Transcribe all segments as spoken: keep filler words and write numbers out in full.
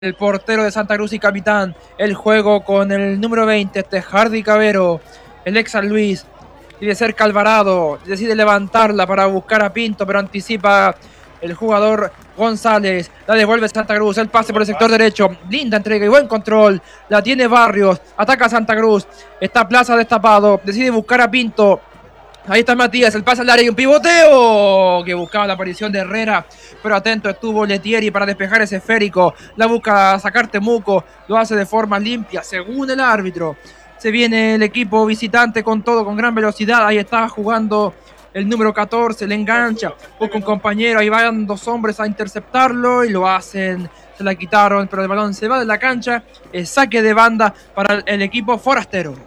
el portero de Santa Cruz y capitán. El juego con el número veinte, este Hardy Cabero, el ex San Luis. Y de cerca Alvarado, decide levantarla para buscar a Pinto, pero anticipa el jugador González. La devuelve Santa Cruz, el pase por el sector derecho. Linda entrega y buen control. La tiene Barrios, ataca a Santa Cruz. Está Plaza destapado, decide buscar a Pinto. Ahí está Matías, el pase al área y un pivoteo que buscaba la aparición de Herrera, pero atento estuvo Letieri para despejar ese esférico. La busca sacar Temuco, lo hace de forma limpia, según el árbitro. Se viene el equipo visitante con todo, con gran velocidad. Ahí está jugando el número catorce, le engancha, busca un compañero, ahí van dos hombres a interceptarlo y lo hacen, se la quitaron, pero el balón se va de la cancha. El saque de banda para el equipo forastero.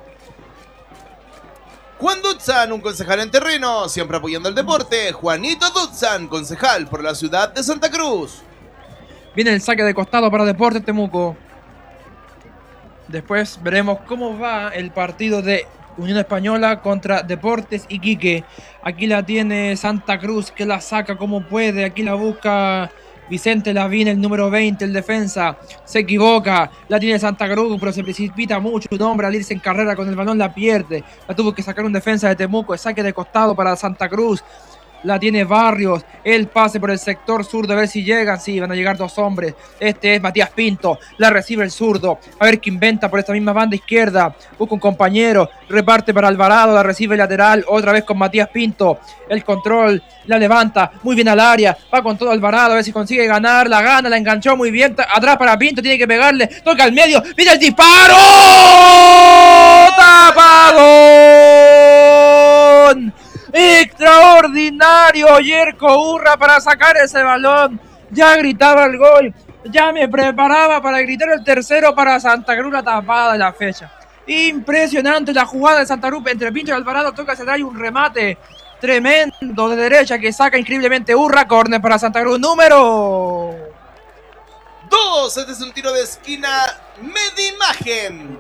Juan Dutzan, un concejal en terreno, siempre apoyando el deporte. Juanito Dutzan, concejal por la ciudad de Santa Cruz. Viene el saque de costado para Deportes Temuco. Después veremos cómo va el partido de Unión Española contra Deportes Iquique. Aquí la tiene Santa Cruz, que la saca como puede. Aquí la busca Vicente Lavín, el número veinte, el defensa. Se equivoca, la tiene Santa Cruz, pero se precipita mucho. Un hombre al irse en carrera con el balón la pierde. La tuvo que sacar un defensa de Temuco. El saque de costado para Santa Cruz. La tiene Barrios, el pase por el sector zurdo, a ver si llegan, sí, van a llegar dos hombres. Este es Matías Pinto, la recibe el zurdo, a ver qué inventa por esta misma banda izquierda. Busca un compañero, reparte para Alvarado, la recibe lateral, otra vez con Matías Pinto. El control, la levanta, muy bien al área, va con todo Alvarado, a ver si consigue ganar, la gana, la enganchó muy bien, atrás para Pinto, tiene que pegarle, toca al medio, mira el disparo, ¡tapadón! Extraordinario Yerko Urra para sacar ese balón. Ya gritaba el gol, ya me preparaba para gritar el tercero para Santa Cruz, la tapada de la fecha. Impresionante la jugada de Santa Cruz entre Pinto y Alvarado, toca hacia atrás y un remate tremendo de derecha que saca increíblemente Urra. Córner para Santa Cruz, número dos. Este es un tiro de esquina Medimagen.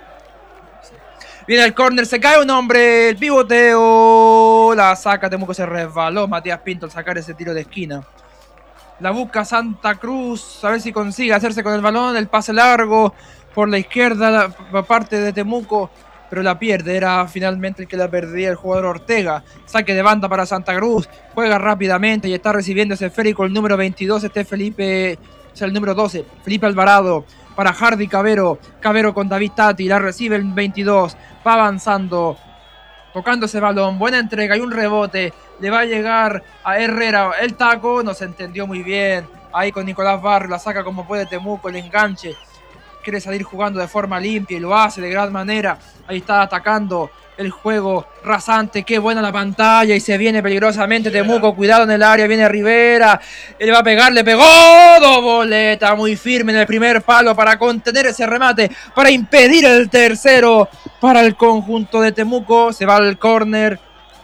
Viene el córner, se cae un hombre, el pivoteo, la saca, Temuco, se resbaló Matías Pinto al sacar ese tiro de esquina. La busca Santa Cruz, a ver si consigue hacerse con el balón, el pase largo por la izquierda, la parte de Temuco, pero la pierde, era finalmente el que la perdía el jugador Ortega. Saque de banda para Santa Cruz, juega rápidamente y está recibiendo ese esférico el número veintidós, este Felipe, es el número doce, Felipe Alvarado. Para Hardy Cabero, Cabero con David Tati, la recibe el veintidós, va avanzando, tocando ese balón, buena entrega y un rebote, le va a llegar a Herrera, el taco, no se entendió muy bien, ahí con Nicolás Barrios, la saca como puede Temuco, el enganche, quiere salir jugando de forma limpia y lo hace de gran manera, ahí está atacando el juego rasante, qué buena la pantalla y se viene peligrosamente Temuco, cuidado en el área, viene Rivera, le va a pegar, le pegó, Doboleta muy firme en el primer palo para contener ese remate, para impedir el tercero para el conjunto de Temuco. Se va al córner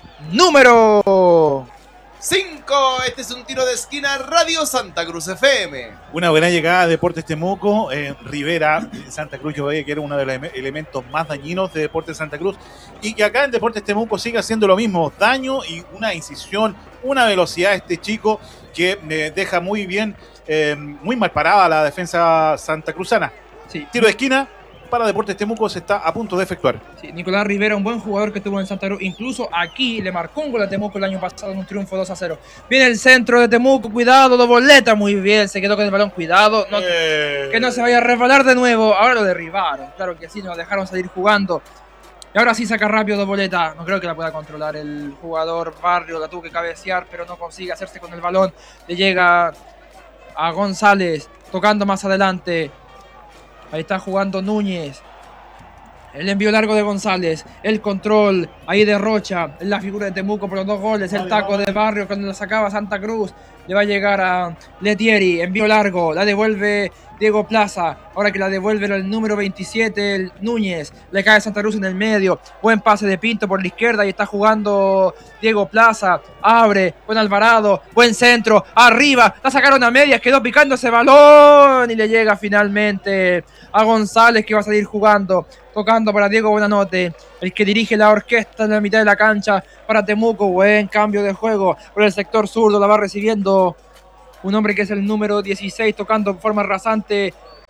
número cinco. Este es un tiro de esquina Radio Santa Cruz F M. Una buena llegada de Deportes Temuco. eh, Rivera, Santa Cruz, yo veía que era uno de los elementos más dañinos de Deportes Santa Cruz, y que acá en Deportes Temuco sigue haciendo lo mismo, daño y una incisión, una velocidad este chico que eh, deja muy bien, eh, muy mal parada la defensa santacruzana. Sí. Tiro de esquina para Deportes Temuco, se está a punto de efectuar. Sí, Nicolás Rivera, un buen jugador que tuvo en Santa Cruz, incluso aquí le marcó un gol a Temuco el año pasado en un triunfo dos a cero. Viene el centro de Temuco, cuidado, Doboleta, muy bien, se quedó con el balón, cuidado, no, eh... que no se vaya a resbalar de nuevo. Ahora lo derribaron, claro que sí, nos dejaron salir jugando. Y ahora sí saca rápido Doboleta, no creo que la pueda controlar el jugador Barrio, la tuvo que cabecear, pero no consigue hacerse con el balón. Le llega a González, tocando más adelante. Ahí está jugando Núñez. El envío largo de González. El control ahí de Rocha. En la figura de Temuco por los dos goles. El taco de Barrio cuando la sacaba Santa Cruz. Le va a llegar a Letieri. Envío largo. La devuelve Diego Plaza. Ahora que la devuelve el número veintisiete, el Núñez. Le cae Santa Cruz en el medio. Buen pase de Pinto por la izquierda. Y está jugando Diego Plaza. Abre. Buen Alvarado. Buen centro. Arriba. La sacaron a medias. Quedó picando ese balón. Y le llega finalmente a González, que va a salir jugando. Tocando para Diego Buenanote, el que dirige la orquesta en la mitad de la cancha para Temuco. Buen cambio de juego por el sector zurdo, la va recibiendo un hombre que es el número dieciséis, tocando en forma rasante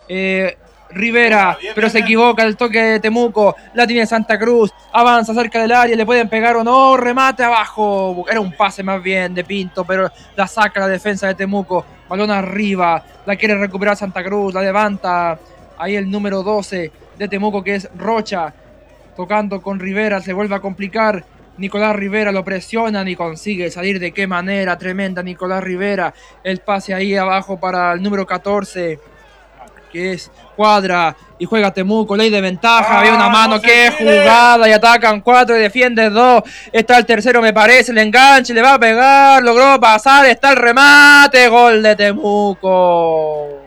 Eh, Rivera, bien, pero bien, se bien. equivoca el toque de Temuco. La tiene Santa Cruz. Avanza cerca del área. ¿Le pueden pegar o no? Remate abajo. Era un pase más bien de Pinto, pero la saca la defensa de Temuco. Balón arriba. La quiere recuperar Santa Cruz. La levanta. Ahí el número doce de Temuco, que es Rocha. Tocando con Rivera. Se vuelve a complicar. Nicolás Rivera lo presionan y consigue salir. ¿De qué manera? Tremenda Nicolás Rivera. El pase ahí abajo para el número catorce, que es Cuadra, y juega Temuco, ley de ventaja, ¡Ah, había una mano, no se qué tire! jugada, y atacan cuatro y defiende dos, está el tercero me parece, el enganche, le va a pegar, logró pasar, está el remate, gol de Temuco.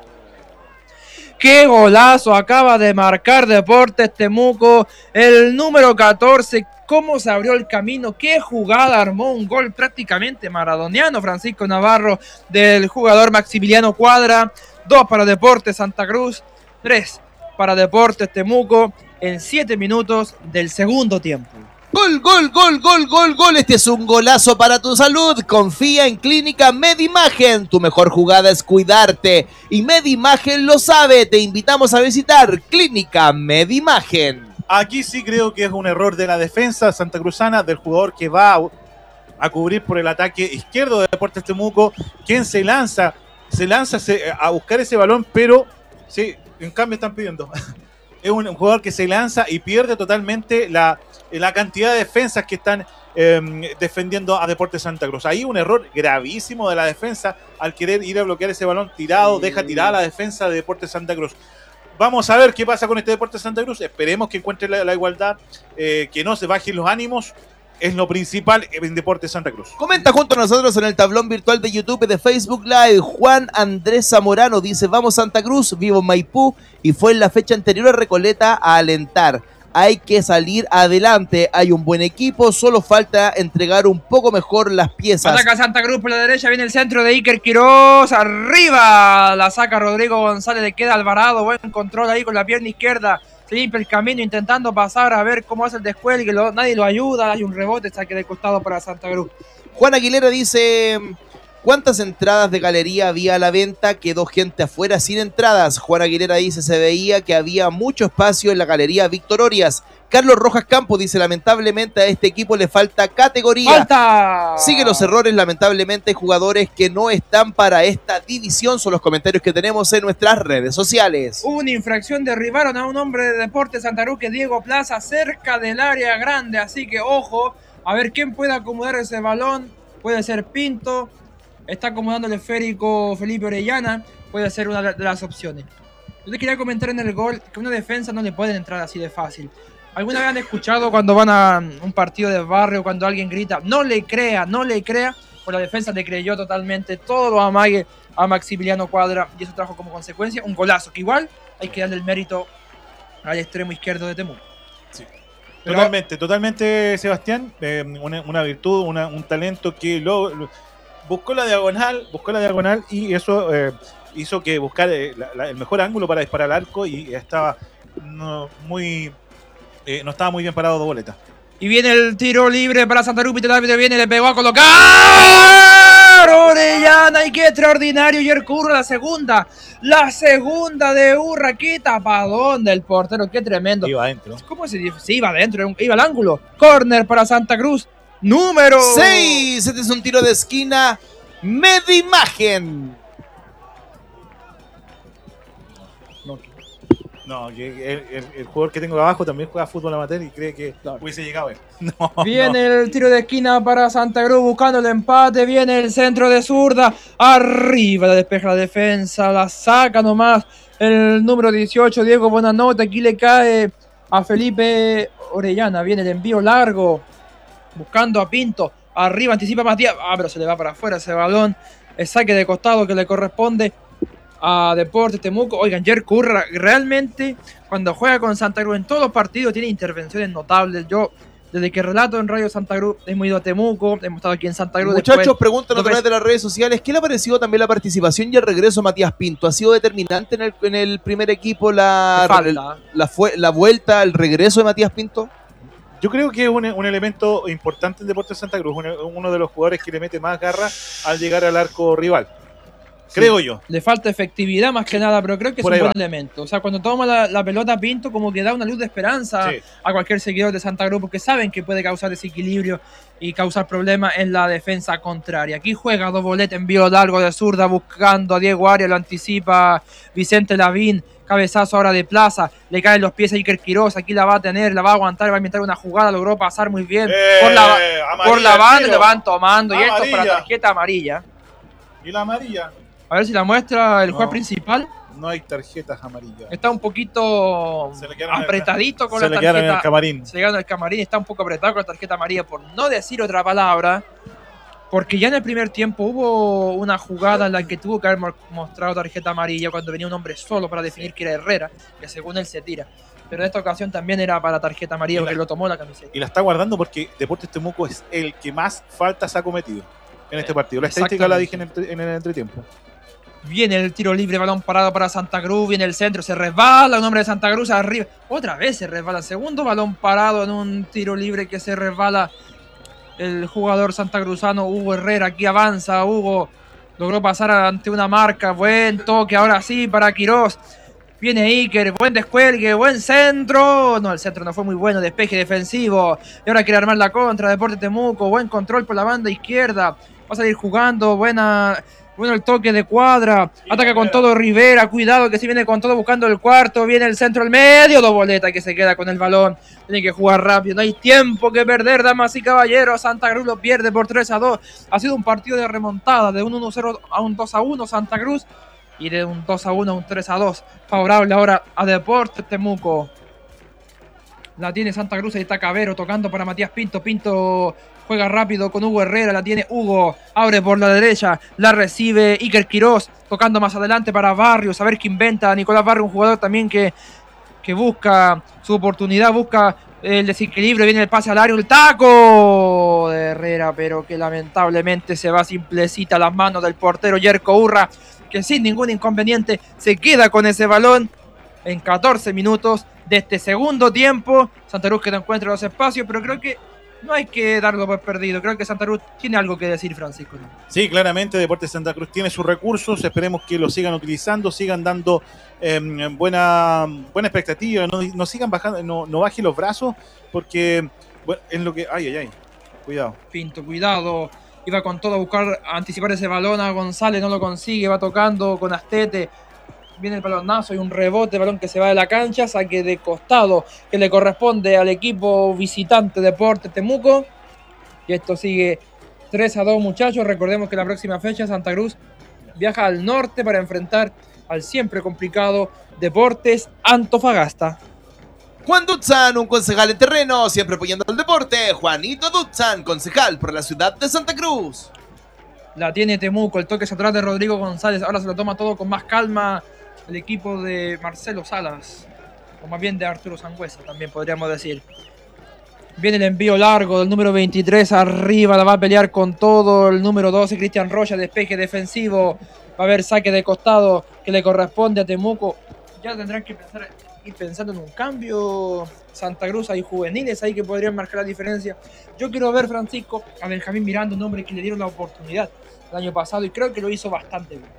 Qué golazo acaba de marcar Deportes Temuco, el número catorce, cómo se abrió el camino, qué jugada armó, un gol prácticamente maradoniano, Francisco Navarro, del jugador Maximiliano Cuadra. Dos para Deportes Santa Cruz, tres para Deportes Temuco en siete minutos del segundo tiempo. Gol, gol, gol, gol, gol, gol. Este es un golazo para tu salud. Confía en Clínica Medimagen. Tu mejor jugada es cuidarte. Y Medimagen lo sabe. Te invitamos a visitar Clínica Medimagen. Aquí sí creo que es un error de la defensa santacruzana, del jugador que va a, a cubrir por el ataque izquierdo de Deportes Temuco, quien se lanza, se lanza a buscar ese balón, pero sí, en cambio están pidiendo. Es un jugador que se lanza y pierde totalmente la, la cantidad de defensas que están eh, defendiendo a Deportes Santa Cruz. Ahí un error gravísimo de la defensa al querer ir a bloquear ese balón tirado, deja tirada la defensa de Deportes Santa Cruz. Vamos a ver qué pasa con este Deportes Santa Cruz. Esperemos que encuentre la, la igualdad, eh, que no se bajen los ánimos. Es lo principal en Deportes Santa Cruz. Comenta junto a nosotros en el tablón virtual de YouTube y de Facebook Live. Juan Andrés Zamorano dice: vamos Santa Cruz, vivo en Maipú y fue en la fecha anterior a Recoleta a alentar. Hay que salir adelante, hay un buen equipo, solo falta entregar un poco mejor las piezas. Ataca Santa Cruz por la derecha, viene el centro de Iker Quiroz, arriba, la saca Rodrigo González, le queda Alvarado, buen control ahí con la pierna izquierda, se limpia el camino intentando pasar a ver cómo hace el descuelgue, lo, nadie lo ayuda, hay un rebote, saque de costado para Santa Cruz. Juan Aguilera dice: ¿cuántas entradas de galería había a la venta? Quedó gente afuera sin entradas. Juan Aguilera dice: se veía que había mucho espacio en la galería Víctor Orias. Carlos Rojas Campos dice: lamentablemente a este equipo le falta categoría. ¡Falta! Sigue los errores, lamentablemente hay jugadores que no están para esta división. Son los comentarios que tenemos en nuestras redes sociales. Hubo una infracción, derribaron a un hombre de Deportes Santa Cruz, que es Diego Plaza, cerca del área grande, así que ojo, a ver quién puede acomodar ese balón. Puede ser Pinto, está acomodando el esférico Felipe Orellana, puede ser una de las opciones. Yo te quería comentar en el gol que una defensa no le pueden entrar así de fácil. ¿Alguna vez han escuchado cuando van a un partido de barrio, cuando alguien grita, no le crea, no le crea? Pues la defensa le creyó totalmente todo lo amague a Maximiliano Cuadra y eso trajo como consecuencia un golazo, que igual hay que darle el mérito al extremo izquierdo de Temuco. Sí. Pero, Totalmente, totalmente, Sebastián. Eh, una, una virtud, una, un talento que lo, lo- buscó la diagonal, buscó la diagonal y eso eh, hizo que buscar eh, la- la- el mejor ángulo para disparar al arco y estaba no, muy eh, no estaba muy bien parado de boleta. Y viene el tiro libre para Santa Cruz, el árbitro viene, le pegó a colocar Orellana, y qué extraordinario, Yercurra, la segunda, la segunda de Urra, qué tapadón del portero, qué tremendo. Iba adentro. ¿Cómo se dice? Sí, iba adentro, iba al ángulo. Corner para Santa Cruz, número seis. Este es un tiro de esquina. Medimagen. No, que el, el- el jugador que tengo abajo también juega fútbol amateur y cree que Claro. hubiese llegado él. No, Viene no. el tiro de esquina para Santa Cruz buscando el empate. Viene el centro de zurda. Arriba la despeja la defensa. La saca nomás el número dieciocho, Diego Buenanote. Aquí le cae a Felipe Orellana. Viene el envío largo. Buscando a Pinto. Arriba anticipa Matías. Ah, pero se le va para afuera ese balón. El saque de costado que le corresponde a Deportes Temuco. Oigan, Jer Curra realmente cuando juega con Santa Cruz en todos los partidos tiene intervenciones notables. Yo, desde que relato en Radio Santa Cruz, hemos ido a Temuco, hemos estado aquí en Santa Cruz. Muchachos, después, preguntan a dos través veces. de las redes sociales: ¿qué le ha parecido también la participación y el regreso de Matías Pinto? ¿Ha sido determinante en el, en el primer equipo la, Le falta. el- la, fue, la vuelta, el regreso de Matías Pinto? Yo creo que es un, un elemento importante en Deportes Santa Cruz, uno, uno de los jugadores que le mete más garra al llegar al arco rival. Sí, creo yo. Le falta efectividad más que nada, pero creo que es Por un ahí buen va. elemento. O sea, cuando toma la, la pelota Pinto, como que da una luz de esperanza Sí. a cualquier seguidor de Santa Cruz, porque saben que puede causar desequilibrio y causar problemas en la defensa contraria. Aquí juega Doboleta, envío largo de zurda buscando a Diego Arias, lo anticipa Vicente Lavín. Cabezazo ahora de Plaza, le caen los pies a Iker Quiroz, aquí la va a tener, la va a aguantar, va a inventar una jugada, logró pasar muy bien Eh, por la, amarilla por la al banda, tiro. lo van tomando y esto Amarilla. para tarjeta amarilla. ¿Y la amarilla? A ver si la muestra el No. juez principal. No hay tarjetas amarillas. Está un poquito Se le quedaron en el- apretadito con Se la le quedaron en el tarjeta. camarín. Se llegaron al camarín, está un poco apretado con la tarjeta amarilla, por no decir otra palabra. Porque ya en el primer tiempo hubo una jugada en la que tuvo que haber mo- mostrado tarjeta amarilla cuando venía un hombre solo para definir que era Herrera, que según él se tira. Pero en esta ocasión también era para tarjeta amarilla Y porque la- lo tomó la camiseta. Y la está guardando porque Deportes Temuco es el que más faltas ha cometido en este Eh, partido. La estadística la dije exactamente. en el, en el entretiempo. Viene el tiro libre, balón parado para Santa Cruz, viene el centro, se resbala, un hombre de Santa Cruz arriba. Otra vez se resbala, segundo balón parado en un tiro libre que se resbala el jugador santacruzano Hugo Herrera. Aquí avanza Hugo, logró pasar ante una marca, buen toque, ahora sí para Quiroz. Viene Iker, buen descuelgue, buen centro. No, el centro no fue muy bueno, despeje defensivo. Y ahora quiere armar la contra, Deportes Temuco, buen control por la banda izquierda. Va a salir jugando, buena... Bueno, el toque de Cuadra, ataca con todo Rivera, cuidado que si viene con todo buscando el cuarto, viene el centro al medio, Doboleta que se queda con el balón, tiene que jugar rápido, no hay tiempo que perder, damas y caballeros, Santa Cruz lo pierde por tres a dos, ha sido un partido de remontada, de un uno cero a un dos a uno Santa Cruz, y de un dos a uno a un tres a dos, favorable ahora a Deportes Temuco. La tiene Santa Cruz, ahí está Cabero tocando para Matías Pinto, Pinto... Juega rápido con Hugo Herrera, la tiene Hugo, abre por la derecha, la recibe Iker Quiroz, tocando más adelante para Barrios, a ver qué inventa Nicolás Barrios, un jugador también que, que busca su oportunidad, busca el desequilibrio, viene el pase al área, el taco de Herrera, pero que lamentablemente se va simplecita a las manos del portero Yerko Urra, que sin ningún inconveniente se queda con ese balón en catorce minutos de este segundo tiempo. Santa Cruz que no encuentra los espacios, pero creo que no hay que darlo por perdido. Creo que Santa Cruz tiene algo que decir, Francisco. Sí, claramente Deportes Santa Cruz tiene sus recursos, esperemos que los sigan utilizando, sigan dando eh, buena, buena expectativa, no, no sigan bajando, no, no bajen los brazos, porque bueno, es lo que... Ay, ay, ay, cuidado. Pinto, cuidado. Iba con todo a buscar, a anticipar ese balón a González, no lo consigue, va tocando con Astete. Viene el balonazo y un rebote, balón que se va de la cancha, saque de costado que le corresponde al equipo visitante Deportes Temuco. Y esto sigue tres a dos, muchachos. Recordemos que la próxima fecha Santa Cruz viaja al norte para enfrentar al siempre complicado Deportes Antofagasta. Juan Dutzan, un concejal en terreno, siempre apoyando al deporte. Juanito Dutzan, concejal por la ciudad de Santa Cruz. La tiene Temuco, el toque atrás de Rodrigo González. Ahora se lo toma todo con más calma el equipo de Marcelo Salas, o más bien de Arturo Sangüesa, también podríamos decir. Viene el envío largo del número veintitrés arriba, la va a pelear con todo. El número doce, Cristian Rocha, despeje defensivo. Va a haber saque de costado que le corresponde a Temuco. Ya tendrán que pensar, ir pensando en un cambio. Santa Cruz, hay juveniles ahí que podrían marcar la diferencia. Yo quiero ver, Francisco, a Benjamín Miranda, un hombre que le dieron la oportunidad el año pasado y creo que lo hizo bastante bien.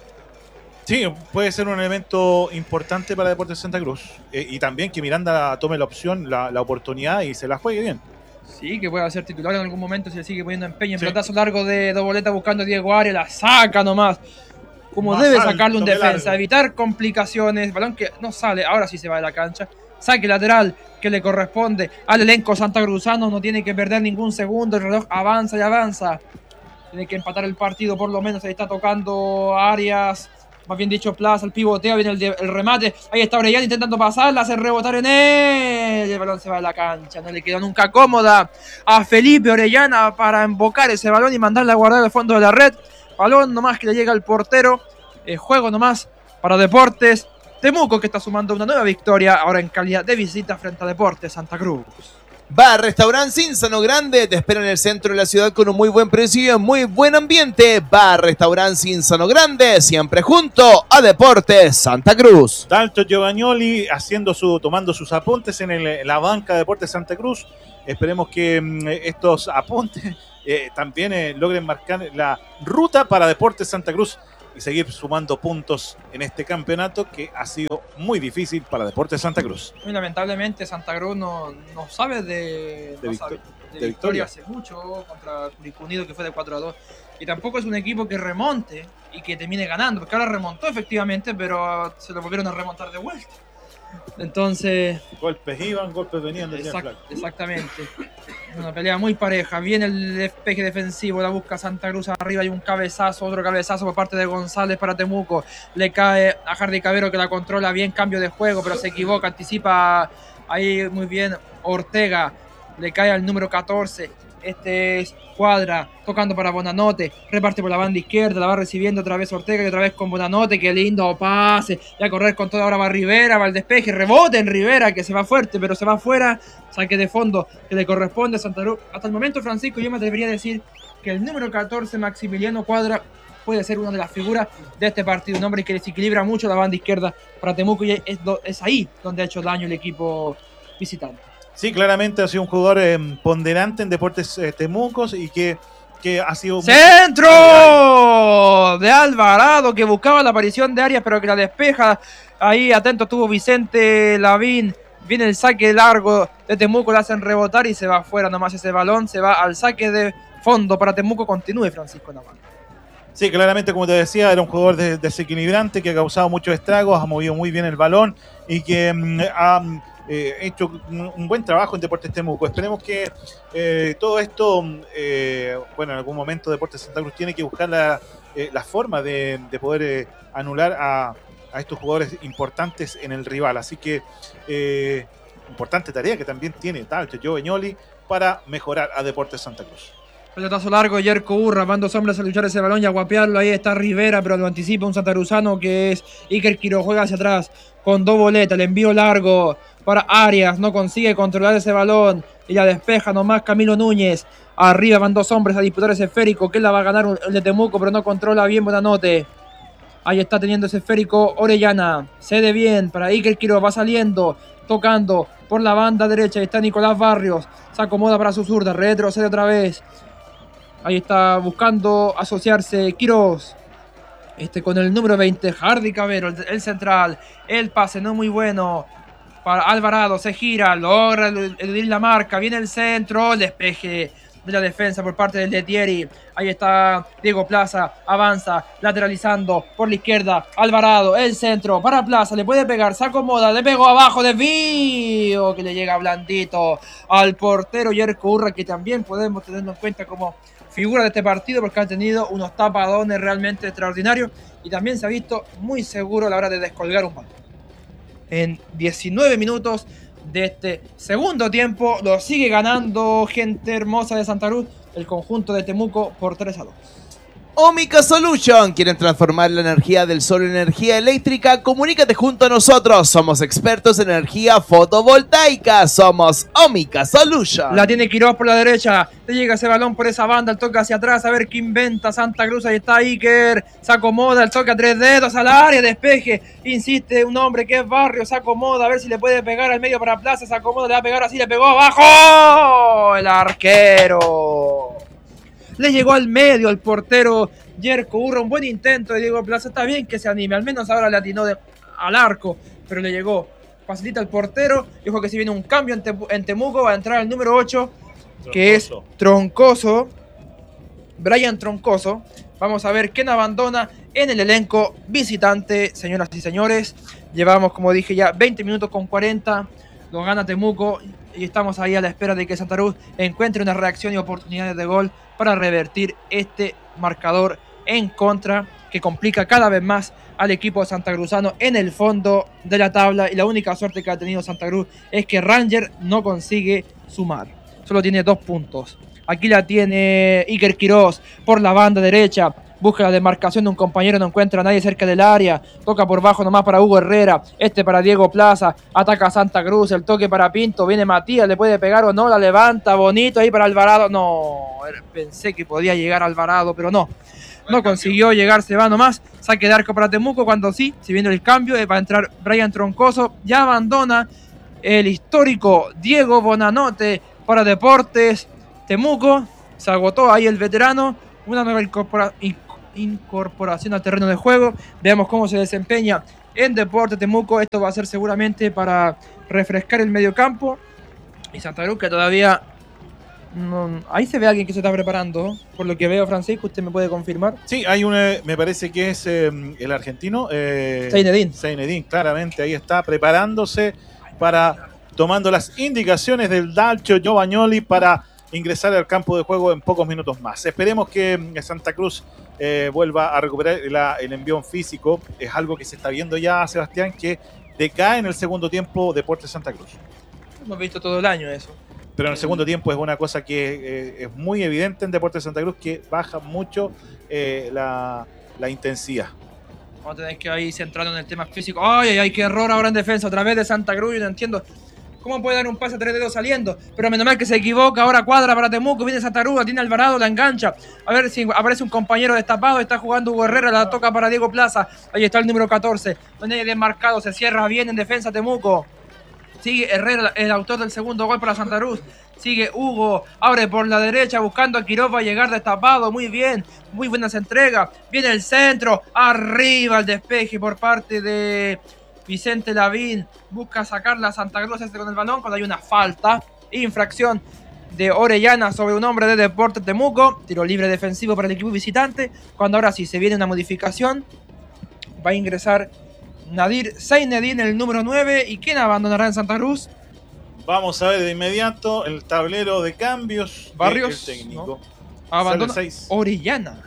Sí, puede ser un elemento importante para Deportes Santa Cruz. Eh, y también que Miranda tome la opción, la, la oportunidad y se la juegue bien. Sí, que pueda ser titular en algún momento si le sigue poniendo empeño. En Sí. pelotazo largo de Doboleta buscando a Diego Arias, la saca nomás. Como Más debe alto sacarle un que defensa, largo. evitar complicaciones. Balón que no sale, ahora sí se va de la cancha. Saque lateral que le corresponde al elenco santacruzano. No tiene que perder ningún segundo. El reloj avanza y avanza. Tiene que empatar el partido por lo menos. Ahí está tocando Arias. Más bien dicho, Plaza, el pivoteo, viene el, de, el remate. Ahí está Orellana intentando pasarla, hace rebotar en él. El balón se va de la cancha, no le quedó nunca cómoda a Felipe Orellana para embocar ese balón y mandarla a guardar al fondo de la red. Balón nomás que le llega al portero. Eh, juego nomás para Deportes Temuco, que está sumando una nueva victoria ahora en calidad de visita frente a Deportes Santa Cruz. Bar Restaurante Insano Grande te espera en el centro de la ciudad con un muy buen precio y un muy buen ambiente. Bar Restaurante Insano Grande, siempre junto a Deportes Santa Cruz. Dalton Giovagnoli haciendo su, tomando sus apuntes en el, la banca de Deportes Santa Cruz. Esperemos que mm, estos apuntes eh, también eh, logren marcar la ruta para Deportes Santa Cruz y seguir sumando puntos en este campeonato que ha sido muy difícil para Deportes Santa Cruz. Y lamentablemente Santa Cruz no, no sabe de, de, no victor sabe, de, de victoria. victoria hace mucho contra Curicó Unido, que fue de cuatro a dos. Y tampoco es un equipo que remonte y que termine ganando, porque ahora remontó efectivamente, pero se lo volvieron a remontar de vuelta. Entonces... golpes iban, golpes venían. Exact, exactamente. Una pelea muy pareja. Viene el despeje defensivo, la busca Santa Cruz arriba. Hay un cabezazo, otro cabezazo por parte de González para Temuco. Le cae a Hardy Cabero, que la controla bien, cambio de juego, pero se equivoca, anticipa ahí muy bien Ortega. Le cae al número catorce. Este es Cuadra, tocando para Bonanote, reparte por la banda izquierda, la va recibiendo otra vez Ortega y otra vez con Bonanote, qué lindo pase, y a correr con todo, ahora va Rivera, va el despeje, rebote en Rivera, que se va fuerte, pero se va afuera, saque de fondo que le corresponde a Santa Cruz. Hasta el momento, Francisco, yo me atrevería a decir que el número catorce, Maximiliano Cuadra, puede ser una de las figuras de este partido, un hombre que desequilibra mucho la banda izquierda para Temuco, y es, es ahí donde ha hecho daño el equipo visitante. Sí, claramente ha sido un jugador eh, ponderante en Deportes eh, Temucos y que, que ha sido... ¡Centro! Muy... de Alvarado, que buscaba la aparición de Arias, pero que la despeja. Ahí atento estuvo Vicente Lavín. Viene el saque largo de Temuco, le hacen rebotar y se va afuera nomás ese balón. Se va al saque de fondo para Temuco. Continúe Francisco Navarro. Sí, claramente, como te decía, era un jugador de, desequilibrante que ha causado muchos estragos, ha movido muy bien el balón y que mm, ha... Eh, hecho un buen trabajo en Deportes Temuco. Esperemos que eh, todo esto, eh, bueno, en algún momento Deportes Santa Cruz tiene que buscar la, eh, la forma de, de poder eh, anular a, a estos jugadores importantes en el rival. Así que, eh, importante tarea que también tiene Talcho Joe Beñoli para mejorar a Deportes Santa Cruz. Pelotazo largo, Yerko Urra, van dos hombres a luchar ese balón y a guapearlo. Ahí está Rivera, pero lo anticipa un santaruzano que es Iker Quiro. Juega hacia atrás con dos boletas. El envío largo para Arias. No consigue controlar ese balón y la despeja nomás Camilo Núñez. Arriba van dos hombres a disputar ese esférico. Que la va a ganar el de Temuco, pero no controla bien Bonanote. Ahí está teniendo ese esférico Orellana. Cede bien para Iker Quiro. Va saliendo, tocando por la banda derecha. Ahí está Nicolás Barrios. Se acomoda para su zurda. Retrocede otra vez. Ahí está buscando asociarse Quiroz. Este con el número veinte, Hardy Cabero, el, el central. El pase no muy bueno para Alvarado. Se gira, logra eludir la marca. Viene el centro, el despeje de la defensa por parte del de Thierry. Ahí está Diego Plaza, avanza, lateralizando por la izquierda. Alvarado, el centro para Plaza, le puede pegar, se acomoda, le pegó abajo, desvío que le llega blandito al portero Yerko Urra, que también podemos tenerlo en cuenta como figura de este partido porque ha tenido unos tapadones realmente extraordinarios y también se ha visto muy seguro a la hora de descolgar un balón. En diecinueve minutos de este segundo tiempo lo sigue ganando gente hermosa de Santa Cruz, el conjunto de Temuco por tres a dos. Omica Solution, ¿quieren transformar la energía del sol en energía eléctrica? Comunícate junto a nosotros, somos expertos en energía fotovoltaica, somos Omica Solution. La tiene Quiroz por la derecha, le llega ese balón por esa banda, el toque hacia atrás, a ver qué inventa Santa Cruz, ahí está Iker, se acomoda, el toque a tres dedos al área, despeje, insiste un hombre que es Barrio, se acomoda, a ver si le puede pegar al medio para Plaza, se acomoda, le va a pegar así, le pegó abajo, el arquero. Le llegó al medio el portero Yerko Urra, un buen intento de Diego Plaza, está bien que se anime, al menos ahora le atinó de, al arco, pero le llegó, facilita el portero, dijo que si viene un cambio en, Te, en Temuco va a entrar el número ocho, Troncoso. Que es Troncoso, Brian Troncoso. Vamos a ver quién abandona en el elenco visitante, señoras y señores. Llevamos, como dije ya, veinte minutos con cuarenta, lo gana Temuco y estamos ahí a la espera de que Santa Cruz encuentre una reacción y oportunidades de gol para revertir este marcador en contra que complica cada vez más al equipo santacruzano en el fondo de la tabla, y la única suerte que ha tenido Santa Cruz es que Ranger no consigue sumar, solo tiene dos puntos. Aquí la tiene Iker Quiroz por la banda derecha, busca la demarcación de un compañero, no encuentra a nadie cerca del área, toca por bajo nomás para Hugo Herrera, este para Diego Plaza, ataca a Santa Cruz, el toque para Pinto, viene Matías, le puede pegar o no, la levanta, bonito ahí para Alvarado, no, pensé que podía llegar Alvarado, pero no, no consiguió llegar, se va nomás, saque de arco para Temuco, cuando sí, si viene el cambio, va a entrar Brian Troncoso, ya abandona el histórico Diego Bonanote para Deportes Temuco, se agotó ahí el veterano, una nueva incorporación, incorporación al terreno de juego. Veamos cómo se desempeña en Deportes Temuco. Esto va a ser seguramente para refrescar el medio campo. Y Santa Cruz que todavía... No, ahí se ve a alguien que se está preparando. Por lo que veo, Francisco, ¿usted me puede confirmar? Sí, hay un, me parece que es eh, el argentino. Eh, Zeinedine. Zeinedine, claramente, ahí está preparándose para, tomando las indicaciones del Dalcio Giovagnoli para ingresar al campo de juego en pocos minutos más. Esperemos que Santa Cruz eh, vuelva a recuperar la, el envión físico. Es algo que se está viendo ya, Sebastián, que decae en el segundo tiempo Deportes Santa Cruz. Hemos visto todo el año eso. Pero en el segundo tiempo es una cosa que eh, es muy evidente en Deportes Santa Cruz, que baja mucho eh, la, la intensidad. Vamos a tener que ahí centrarnos en el tema físico. ¡Ay, ay, ay! ¡Qué error ahora en defensa! Otra vez de Santa Cruz. Yo no entiendo cómo puede dar un pase a tres dedos saliendo. Pero menos mal que se equivoca. Ahora cuadra para Temuco. Viene Santa Cruz. La tiene Alvarado. La engancha. A ver si aparece un compañero destapado. Está jugando Hugo Herrera. La toca para Diego Plaza. Ahí está el número catorce. No hay desmarcado. Se cierra bien en defensa Temuco. Sigue Herrera, el autor del segundo gol para Santa Cruz. Sigue Hugo, abre por la derecha buscando a Quiroz, va a llegar destapado, muy bien, muy buenas entregas. Viene el centro, arriba el despeje por parte de Vicente Lavín. Busca sacarla a Santa Cruz este con el balón cuando hay una falta. Infracción de Orellana sobre un hombre de Deportes Temuco. Tiro libre defensivo para el equipo visitante. Cuando ahora sí se viene una modificación, va a ingresar Nadir Zeinedine, el número nueve. ¿Y quién abandonará en Santa Cruz? Vamos a ver de inmediato el tablero de cambios. Barrios, del técnico. ¿no? Abandona Orellana.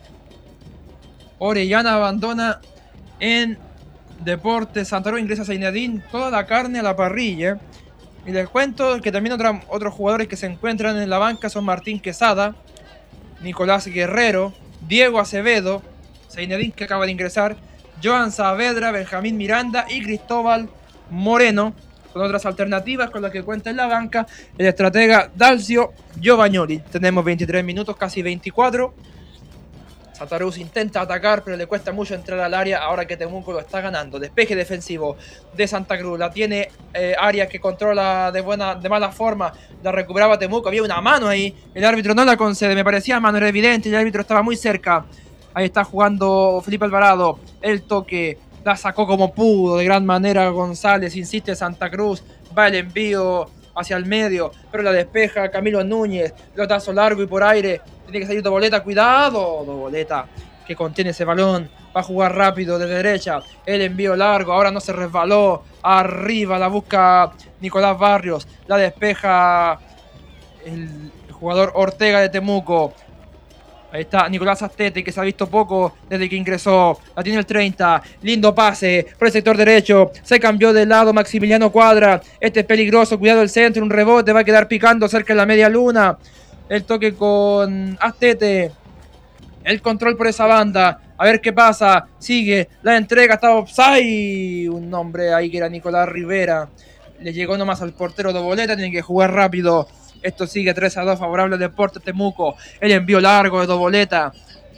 Orellana abandona en Deportes Santa Cruz. Ingresa Zeinedine. Toda la carne a la parrilla. Y les cuento que también otra, otros jugadores que se encuentran en la banca son Martín Quesada, Nicolás Guerrero, Diego Acevedo, Zeinedine que acaba de ingresar, Joan Saavedra, Benjamín Miranda y Cristóbal Moreno. Con otras alternativas con las que cuenta en la banca el estratega Dalcio Giovagnoli. Tenemos veintitrés minutos, casi veinticuatro. Santa Cruz intenta atacar, pero le cuesta mucho entrar al área ahora que Temuco lo está ganando. Despeje defensivo de Santa Cruz. La tiene eh, Arias que controla de buena, de mala forma. La recuperaba Temuco. Había una mano ahí. El árbitro no la concede. Me parecía mano, era evidente. El árbitro estaba muy cerca. Ahí está jugando Felipe Alvarado. El toque la sacó como pudo. De gran manera González. Insiste Santa Cruz. Va el envío hacia el medio. Pero la despeja Camilo Núñez. Pelotazo largo y por aire. Tiene que salir Doboleta. Cuidado. Doboleta que contiene ese balón. Va a jugar rápido de derecha. El envío largo. Ahora no se resbaló. Arriba la busca Nicolás Barrios. La despeja el jugador Ortega de Temuco. Ahí está Nicolás Astete, que se ha visto poco desde que ingresó. La tiene el treinta. Lindo pase por el sector derecho. Se cambió de lado Maximiliano Cuadra. Este es peligroso. Cuidado el centro. Un rebote. Va a quedar picando cerca de la media luna. El toque con Astete. El control por esa banda. A ver qué pasa. Sigue. La entrega. Está offside. Un hombre ahí que era Nicolás Rivera. Le llegó nomás al portero Doboleta. Tiene que jugar rápido. Esto sigue tres a dos favorable al Deportes Temuco. El envío largo de Doboleta.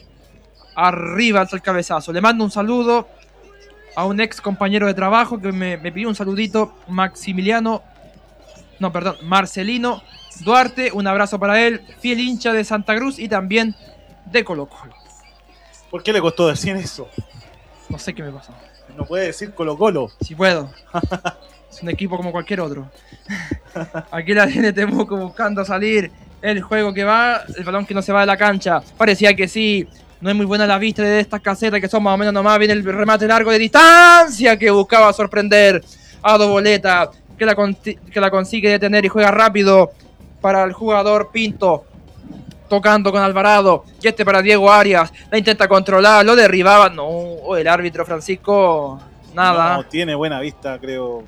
Arriba hasta el cabezazo. Le mando un saludo a un ex compañero de trabajo que me, me pidió un saludito. Maximiliano. No, perdón. Marcelino Duarte. Un abrazo para él. Fiel hincha de Santa Cruz y también de Colo Colo. ¿Por qué le costó decir eso? No sé qué me pasó. No puede decir Colo Colo. Si puedo. Es un equipo como cualquier otro. Aquí la tiene Temuco buscando salir. El juego que va, el balón que no se va de la cancha. Parecía que sí. No es muy buena la vista de estas casetas que son más o menos nomás. Viene el remate largo de distancia que buscaba sorprender a Doboleta. Que la, que la consigue detener y juega rápido para el jugador Pinto. Tocando con Alvarado. Y este para Diego Arias. La intenta controlar. Lo derribaba. No, oh, el árbitro Francisco. Nada. No tiene buena vista, creo.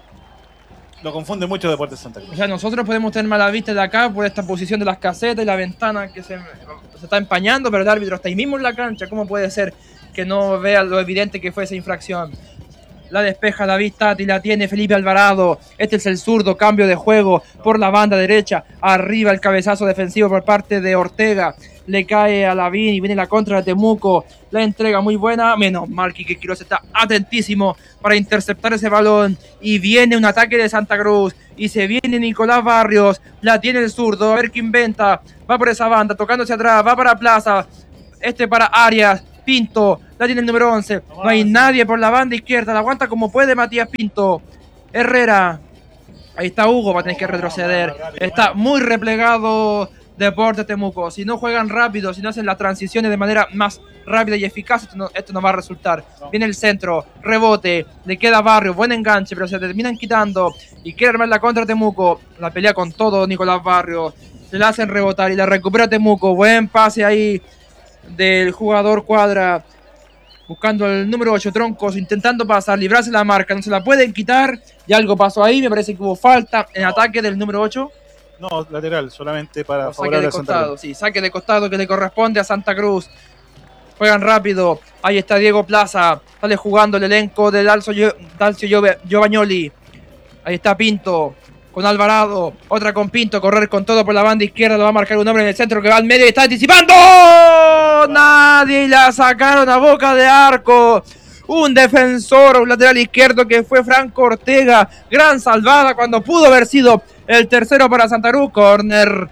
Lo confunde mucho Deportes Santa Cruz. O sea, nosotros podemos tener mala vista de acá por esta posición de las casetas y la ventana que se, se está empañando, pero el árbitro está ahí mismo en la cancha. ¿Cómo puede ser que no vea lo evidente que fue esa infracción? La despeja la vista y la tiene Felipe Alvarado. Este es el zurdo, cambio de juego por la banda derecha. Arriba el cabezazo defensivo por parte de Ortega. Le cae a Lavín y viene la contra de Temuco. La entrega muy buena. Menos mal que Quiroz está atentísimo para interceptar ese balón. Y viene un ataque de Santa Cruz. Y se viene Nicolás Barrios. La tiene el zurdo. A ver qué inventa. Va por esa banda, tocándose atrás. Va para Plaza. Este para Arias. Pinto. La tiene el número once. No hay nadie por la banda izquierda. La aguanta como puede Matías Pinto. Herrera. Ahí está Hugo. Va a tener que retroceder. Está muy replegado Deportes Temuco. Si no juegan rápido, si no hacen las transiciones de manera más rápida y eficaz, esto no, esto no va a resultar. Viene el centro, rebote, le queda Barrio, buen enganche, pero se terminan quitando y quiere armar la contra Temuco. La pelea con todo Nicolás Barrio, se la hacen rebotar y la recupera Temuco. Buen pase ahí del jugador Cuadra, buscando el número ocho, Troncos, intentando pasar, librarse la marca, no se la pueden quitar y algo pasó ahí, me parece que hubo falta en ataque del número ocho. No, lateral, solamente para saque de costado, sí, saque de costado que le corresponde a Santa Cruz. Juegan rápido. Ahí está Diego Plaza. Sale jugando el elenco de Dalcio, Dalcio Giovagnoli. Ahí está Pinto con Alvarado. Otra con Pinto. Correr con todo por la banda izquierda. Lo va a marcar un hombre en el centro que va al medio y está anticipando. Nadie la sacaron a boca de arco. Un defensor, un lateral izquierdo que fue Franco Ortega. Gran salvada cuando pudo haber sido el tercero para Santa Cruz. Corner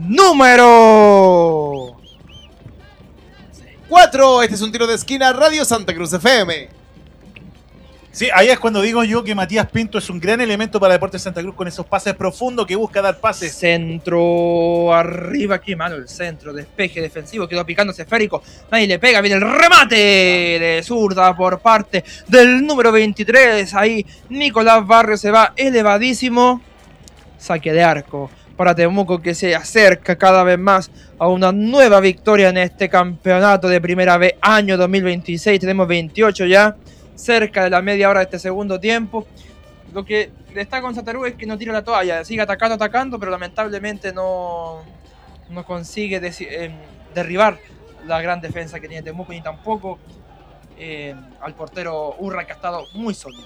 número cuatro. Este es un tiro de esquina. Radio Santa Cruz F M. Sí, ahí es cuando digo yo que Matías Pinto es un gran elemento para Deportes Santa Cruz con esos pases profundos que busca dar pases. Centro arriba, qué malo el centro, despeje defensivo, quedó picándose esférico, nadie le pega, viene el remate de zurda por parte del número veintitrés, ahí Nicolás Barrio se va elevadísimo, saque de arco para Temuco que se acerca cada vez más a una nueva victoria en este campeonato de Primera B año dos mil veintiséis, tenemos veintiocho ya, cerca de la media hora de este segundo tiempo. Lo que destaca con Santa Cruz es que no tira la toalla, sigue atacando, atacando, pero lamentablemente no, no consigue eh, derribar la gran defensa que tiene Temuco, ni tampoco eh, al portero Urra, que ha estado muy sólido.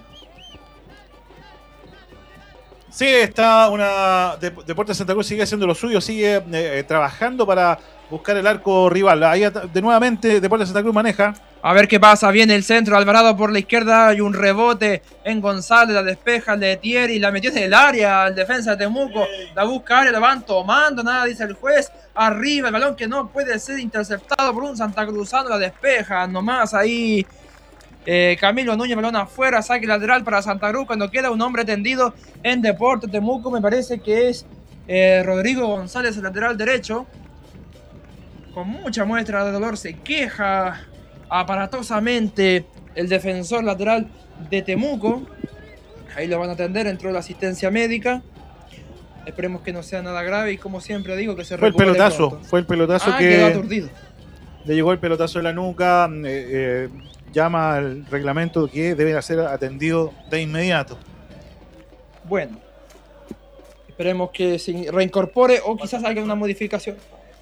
Sí, está una. Deportes Santa Cruz sigue haciendo lo suyo, sigue eh, trabajando para buscar el arco rival. Ahí de nuevamente Deportes Santa Cruz maneja. A ver qué pasa, viene el centro, Alvarado por la izquierda y un rebote en González, la despeja el de Thierry, la metió en el área, el defensa de Temuco, la busca área, la van tomando, nada dice el juez, arriba el balón que no puede ser interceptado por un santacruzano, la despeja nomás ahí eh, Camilo Núñez, balón afuera, saque lateral para Santa Cruz cuando queda un hombre tendido en Deportes Temuco, me parece que es eh, Rodrigo González, el lateral derecho, con mucha muestra de dolor, se queja aparatosamente el defensor lateral de Temuco. Ahí lo van a atender, entró la asistencia médica. Esperemos que no sea nada grave y como siempre digo que se fue el pelotazo, pronto. Fue el pelotazo ah, que quedó aturdido. Le llegó el pelotazo en la nuca, eh, eh, llama al reglamento que debe ser atendido de inmediato. Bueno, esperemos que se reincorpore o quizás haya una modificación.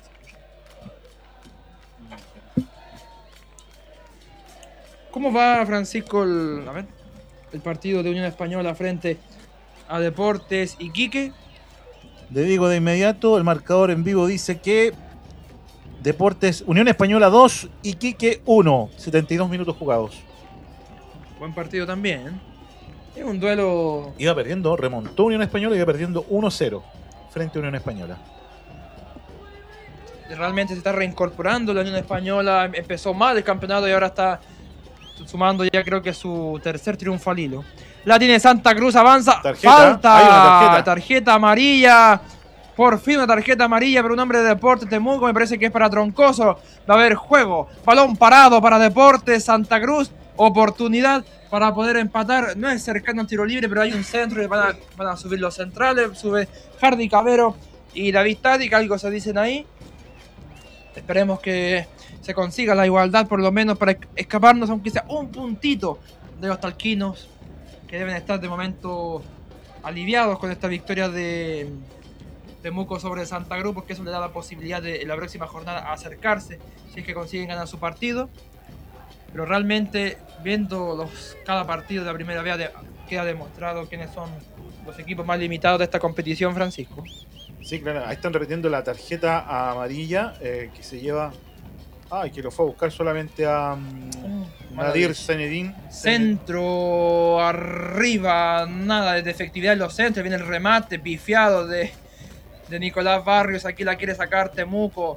¿Cómo va, Francisco, el, a ver, el partido de Unión Española frente a Deportes Iquique? Le digo de inmediato, el marcador en vivo dice que Deportes, Unión Española dos, Iquique uno, setenta y dos minutos jugados. Buen partido también, ¿eh? Es un duelo... Iba perdiendo, remontó Unión Española y iba perdiendo uno cero frente a Unión Española. Realmente se está reincorporando la Unión Española, empezó mal el campeonato y ahora está sumando ya creo que su tercer triunfo al hilo. La tiene Santa Cruz, avanza, tarjeta. falta, Hay una tarjeta. tarjeta amarilla, por fin una tarjeta amarilla para un hombre de Deportes Temuco, me parece que es para Troncoso, va a haber juego, balón parado para Deportes Santa Cruz, oportunidad para poder empatar, no es cercano al tiro libre, pero hay un centro y van a, van a subir los centrales, sube Hardy Cabero y David Tadic, algo se dicen ahí. Esperemos que se consiga la igualdad por lo menos para escaparnos aunque sea un puntito de los talquinos que deben estar de momento aliviados con esta victoria de Temuco sobre Santa Cruz, porque eso le da la posibilidad de en la próxima jornada acercarse si es que consiguen ganar su partido. Pero realmente viendo los, cada partido de la primera vez queda demostrado quiénes son los equipos más limitados de esta competición, Francisco. Sí, claro, ahí están repitiendo la tarjeta amarilla eh, que se lleva. Ay, que lo fue a buscar solamente a um, Nadir Zenedine. Centro arriba, nada de efectividad en los centros. Viene el remate pifiado de, de Nicolás Barrios. Aquí la quiere sacar Temuco.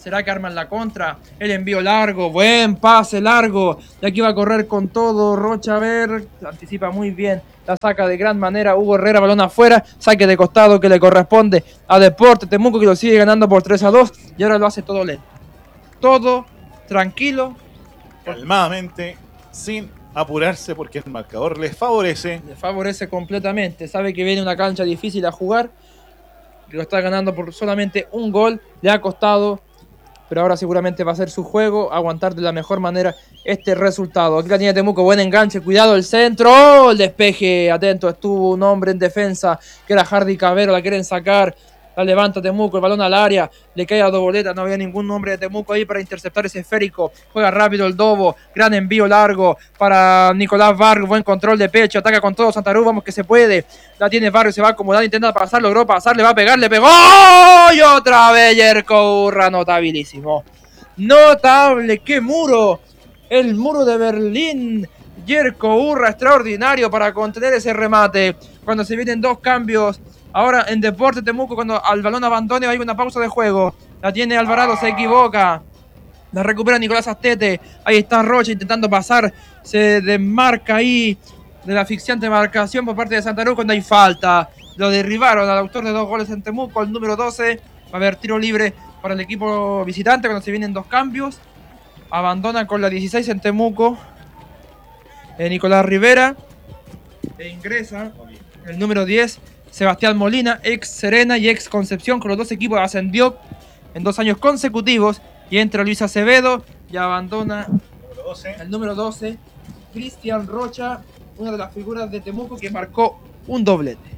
¿Será que arman la contra? El envío largo, buen pase largo. Y aquí va a correr con todo Rocha, a ver, anticipa muy bien. La saca de gran manera Hugo Herrera, balón afuera. Saque de costado que le corresponde a Deportes Temuco, que lo sigue ganando por tres a dos. Y ahora lo hace todo lento. Todo tranquilo. Calmadamente, sin apurarse porque el marcador les favorece. Le favorece completamente. Sabe que viene una cancha difícil a jugar. Lo está ganando por solamente un gol. Le ha costado, pero ahora seguramente va a ser su juego, aguantar de la mejor manera este resultado. Aquí la tiene Temuco, buen enganche, cuidado el centro, ¡oh! El despeje, atento, estuvo un hombre en defensa, que era Hardy Cabero, la quieren sacar, la levanta Temuco, el balón al área, le cae a Doboleta, no había ningún hombre de Temuco ahí para interceptar ese esférico, juega rápido el Dobo, gran envío largo para Nicolás Vargas, buen control de pecho, ataca con todo Santa Cruz, vamos que se puede, la tiene Vargas, se va a acomodar, intenta pasar, logró pasar, le va a pegar, le pegó, y otra vez Jerko Urra, notabilísimo, notable, qué muro, el muro de Berlín, Jerko Urra, extraordinario para contener ese remate, cuando se vienen dos cambios. Ahora en Deportes Temuco, cuando al balón abandone hay una pausa de juego. La tiene Alvarado, se equivoca. La recupera Nicolás Astete. Ahí está Rocha intentando pasar. Se desmarca ahí de la asfixiante marcación por parte de Santa Cruz cuando hay falta. Lo derribaron al autor de dos goles en Temuco, el número doce. Va a haber tiro libre para el equipo visitante cuando se vienen dos cambios. Abandona con la dieciséis en Temuco eh, Nicolás Rivera. E ingresa el número diez. Sebastián Molina, ex Serena y ex Concepción, con los dos equipos ascendió en dos años consecutivos. Y entra Luis Acevedo y abandona Número doce. el número doce, Cristian Rocha, una de las figuras de Temuco que marcó un doblete.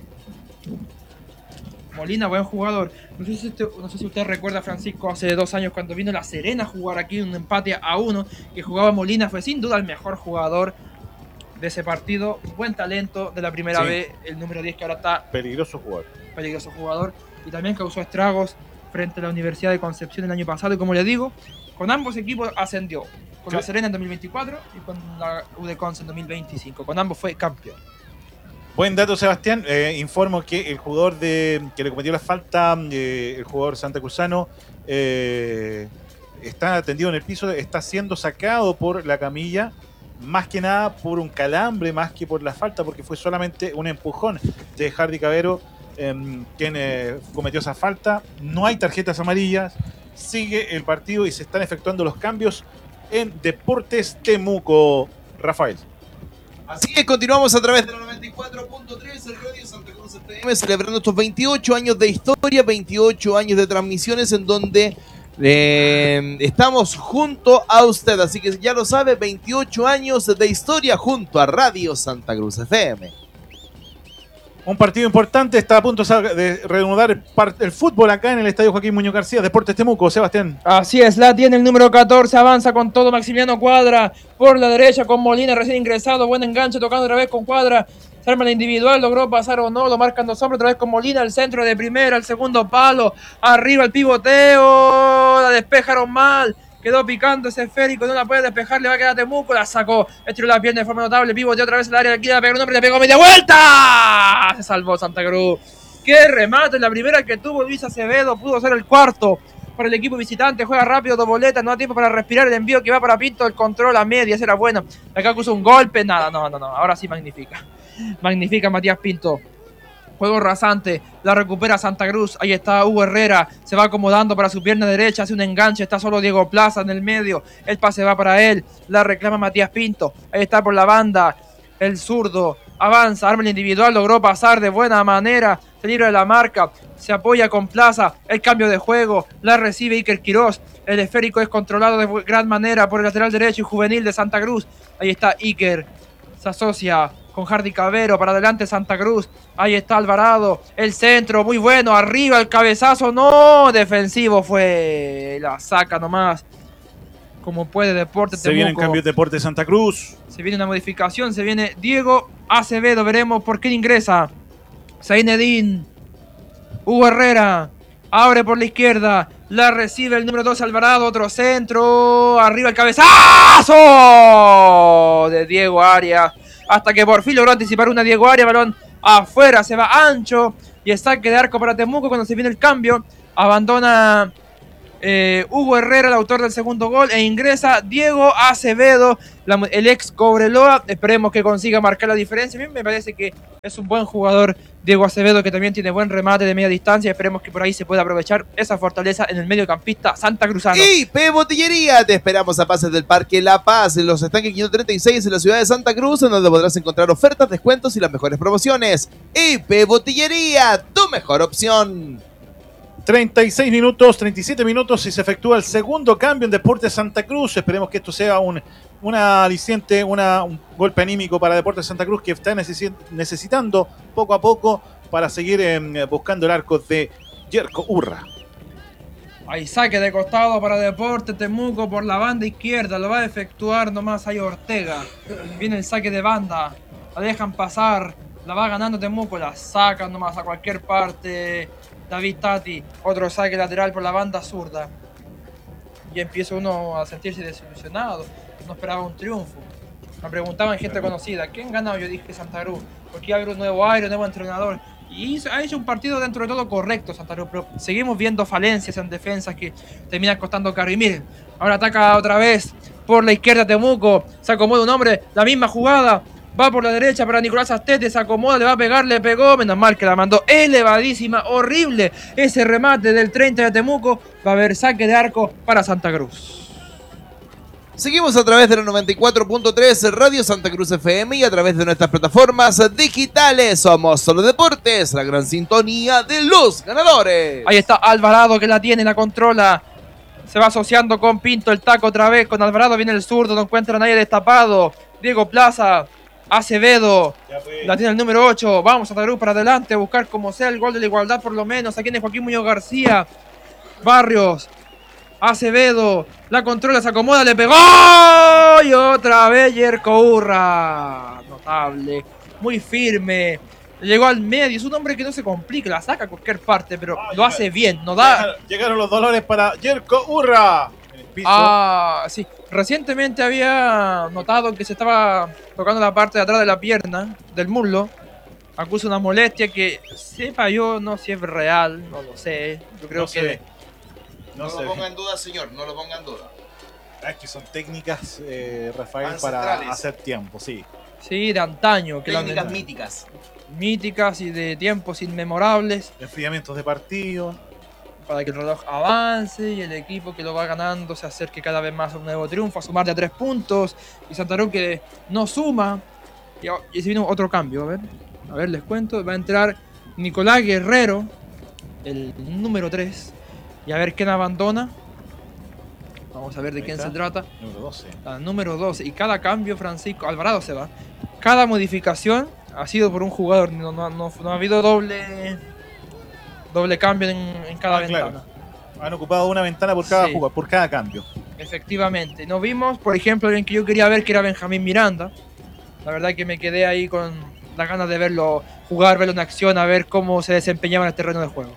Molina, buen jugador. No sé si usted, no sé si usted recuerda, Francisco, hace dos años cuando vino la Serena a jugar aquí un empate a uno, que jugaba Molina, fue sin duda el mejor jugador de ese partido, buen talento de la primera Sí. vez, el número diez que ahora está Peligroso jugador. peligroso jugador y también causó estragos frente a la Universidad de Concepción el año pasado y como le digo, con ambos equipos ascendió, con la Sí. Serena en dos mil veinticuatro y con la U D Conce en dos mil veinticinco, con ambos fue campeón. Buen dato, Sebastián. Eh, informo que el jugador de que le cometió la falta, eh, el jugador santacruzano, eh, está tendido en el piso, está siendo sacado por la camilla. Más que nada por un calambre, más que por la falta, porque fue solamente un empujón de Hardy Cabero eh, quien eh, cometió esa falta. No hay tarjetas amarillas, sigue el partido y se están efectuando los cambios en Deportes Temuco. Rafael. Así que continuamos a través de la noventa y cuatro punto tres, el Radio Santa Cruz F M, celebrando estos veintiocho años de historia, veintiocho años de transmisiones en donde Eh, estamos junto a usted, así que ya lo sabe, veintiocho años de historia junto a Radio Santa Cruz F M. Un partido importante, está a punto de reanudar el, el fútbol acá en el Estadio Joaquín Muñoz García, Deportes Temuco. Sebastián. Así es, la tiene el número catorce, avanza con todo Maximiliano Cuadra por la derecha con Molina recién ingresado, buen enganche tocando otra vez con Cuadra. Se arma la individual, logró pasar o no, lo marcan dos hombres, otra vez con Molina, el centro de primera, el segundo palo, arriba el pivoteo, la despejaron mal, quedó picando ese esférico, no la puede despejar, le va a quedar a Temuco, la sacó, estiró la pierna de forma notable, pivoteó otra vez el área, aquí le pegó un hombre, le pegó media vuelta, se salvó Santa Cruz. Qué remate, la primera que tuvo Luis Acevedo, pudo ser el cuarto para el equipo visitante, juega rápido, Doboleta, no da tiempo para respirar, el envío que va para Pinto, el control a media, esa era buena, acá puso un golpe, nada, no, no, no, ahora sí magnifica. Magnífica Matías Pinto. Juego rasante, la recupera Santa Cruz. Ahí está Hugo Herrera, se va acomodando para su pierna derecha, hace un enganche, está solo Diego Plaza en el medio. El pase va para él, la reclama Matías Pinto. Ahí está por la banda, el zurdo. Avanza, arma el individual, logró pasar de buena manera. Se libra de la marca, se apoya con Plaza. El cambio de juego, la recibe Iker Quirós. El esférico es controlado de gran manera por el lateral derecho y juvenil de Santa Cruz. Ahí está Iker, se asocia con Hardy Cabero, para adelante Santa Cruz, ahí está Alvarado, el centro, muy bueno, arriba el cabezazo, no, defensivo fue, la saca nomás, como puede Deportes Se Temuco. vienen cambios de Deportes Santa Cruz. Se viene una modificación, se viene Diego Acevedo, veremos por quién ingresa, Zainedín, Hugo Herrera, abre por la izquierda, la recibe el número dos Alvarado, otro centro, arriba el cabezazo de Diego Arias, hasta que por fin logró anticipar una Diego Arias, balón afuera, se va ancho, y el saque de arco para Temuco cuando se viene el cambio, abandona eh, Hugo Herrera, el autor del segundo gol, e ingresa Diego Acevedo, la, el ex Cobreloa. Esperemos que consiga marcar la diferencia. A mí me parece que es un buen jugador Diego Acevedo, que también tiene buen remate de media distancia. Esperemos que por ahí se pueda aprovechar esa fortaleza en el mediocampista santacruzano. I P Botillería, te esperamos a Pases del Parque La Paz, en los estanques quinientos treinta y seis en la ciudad de Santa Cruz, en donde podrás encontrar ofertas, descuentos y las mejores promociones. I P Botillería, tu mejor opción. treinta y seis minutos, treinta y siete minutos y se efectúa el segundo cambio en Deportes Santa Cruz. Esperemos que esto sea un, una aliciente, una, un golpe anímico para Deportes Santa Cruz, que está necesitando poco a poco para seguir eh, buscando el arco de Yerko Urra. Hay saque de costado para Deportes Temuco por la banda izquierda. Lo va a efectuar nomás ahí Ortega. Viene el saque de banda. La dejan pasar. La va ganando Temuco. La sacan nomás a cualquier parte. David Tati. Otro saque lateral por la banda zurda. Y empieza uno a sentirse desilusionado. No esperaba un triunfo. Me preguntaban gente conocida, ¿quién ganó? Yo dije Santa Cruz. Porque iba a haber un nuevo aire, un nuevo entrenador. Y hizo, ha hecho un partido dentro de todo correcto Santa Cruz, pero seguimos viendo falencias en defensas que terminan costando caro. Y miren, ahora ataca otra vez por la izquierda Temuco, se acomoda un hombre, la misma jugada, va por la derecha para Nicolás Astete, se acomoda, le va a pegar, le pegó, menos mal que la mandó elevadísima, horrible ese remate del treinta de Temuco. Va a haber saque de arco para Santa Cruz. Seguimos a través de la noventa y cuatro punto tres Radio Santa Cruz F M y a través de nuestras plataformas digitales. Somos Solo Deportes, la gran sintonía de los ganadores. Ahí está Alvarado, que la tiene, la controla. Se va asociando con Pinto, el taco otra vez. Con Alvarado viene el zurdo, no encuentra a nadie destapado. Diego Plaza, Acevedo, la tiene el número ocho. Vamos a Santa Cruz para adelante, a buscar como sea el gol de la igualdad por lo menos. Aquí viene Joaquín Muñoz García. Barrios. Acevedo, la controla, se acomoda, le pegó y otra vez Yerko Urra. Notable, muy firme, llegó al medio, es un hombre que no se complica, la saca a cualquier parte, pero ah, lo hace bien, no da... Llegaron, llegaron los dolores para Yerko Urra. En el piso. Ah, sí, recientemente había notado que se estaba tocando la parte de atrás de la pierna, del muslo. Acusa una molestia que sepa yo, no sé si es real, no lo sé, yo creo no que... Sé. No, no lo ponga en duda, señor, no lo ponga en duda. Es que son técnicas, eh, Rafael, para hacer tiempo, sí. Sí, de antaño. Que técnicas la... míticas. Míticas y de tiempos inmemorables. Enfriamientos de partido. Para que el reloj avance y el equipo que lo va ganando se acerque cada vez más a un nuevo triunfo, a sumar de a tres puntos. Y Santa Cruz que no suma. Y, y se viene otro cambio, a ver. A ver, les cuento. Va a entrar Nicolás Guerrero, el número tres. Y a ver quién abandona. Vamos a ver de quién se trata. Número doce. La número doce. Y cada cambio, Francisco Alvarado se va. Cada modificación ha sido por un jugador. No, no, no, no ha habido doble doble cambio en, en cada ah, ventana. Claro. Han ocupado una ventana por cada sí. jugador, por cada cambio. Efectivamente. Nos vimos, por ejemplo, alguien que yo quería ver, que era Benjamín Miranda. La verdad que me quedé ahí con las ganas de verlo jugar, verlo en acción, a ver cómo se desempeñaba en el terreno de juego.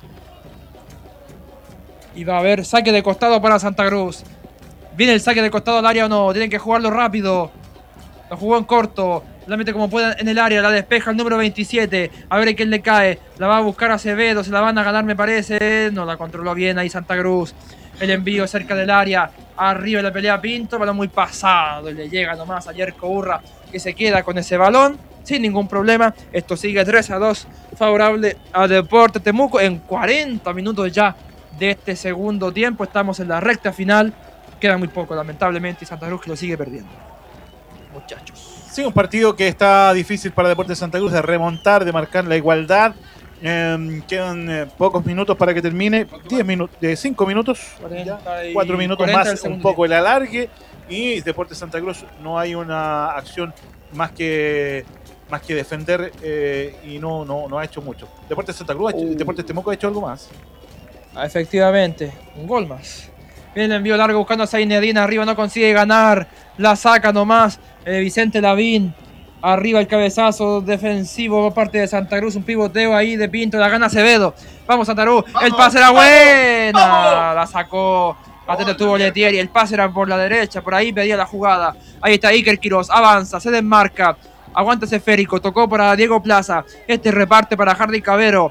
Y va a haber saque de costado para Santa Cruz. ¿Viene el saque de costado al área o no? Tienen que jugarlo rápido. Lo jugó en corto. La mete como pueda en el área. La despeja el número veintisiete. A ver a quién le cae. La va a buscar Acevedo. Se la van a ganar, me parece. No la controló bien ahí Santa Cruz. El envío cerca del área. Arriba la pelea Pinto. Balón muy pasado. Y le llega nomás a Yerko Urra, que se queda con ese balón sin ningún problema. Esto sigue tres a dos. Favorable a Deportes Temuco en cuarenta minutos ya de este segundo tiempo. Estamos en la recta final. Queda muy poco, lamentablemente, y Santa Cruz que lo sigue perdiendo. Muchachos. Sí, un partido que está difícil para Deportes Santa Cruz de remontar, de marcar la igualdad. Eh, quedan eh, pocos minutos para que termine. diez minutos, de cinco minutos, cuatro minutos más, un poco el alargue. Y Deportes Santa Cruz no hay una acción más que más que defender eh, y no, no, no ha hecho mucho. Deportes Santa Cruz, uh. Deportes Temuco ha hecho algo más. Efectivamente, un gol más. Viene el envío largo buscando a Zainedine, arriba no consigue ganar, la saca nomás eh, Vicente Lavín, arriba el cabezazo defensivo por parte de Santa Cruz, un pivoteo ahí de Pinto, la gana Acevedo, vamos Santa Cruz, vamos, el pase era buena, vamos, vamos. La sacó, atento tuvo Letieri, el pase era por la derecha, por ahí pedía la jugada, ahí está Iker Quiroz, avanza, se desmarca, aguanta ese esférico, tocó para Diego Plaza, este reparte para Hardy Cabero.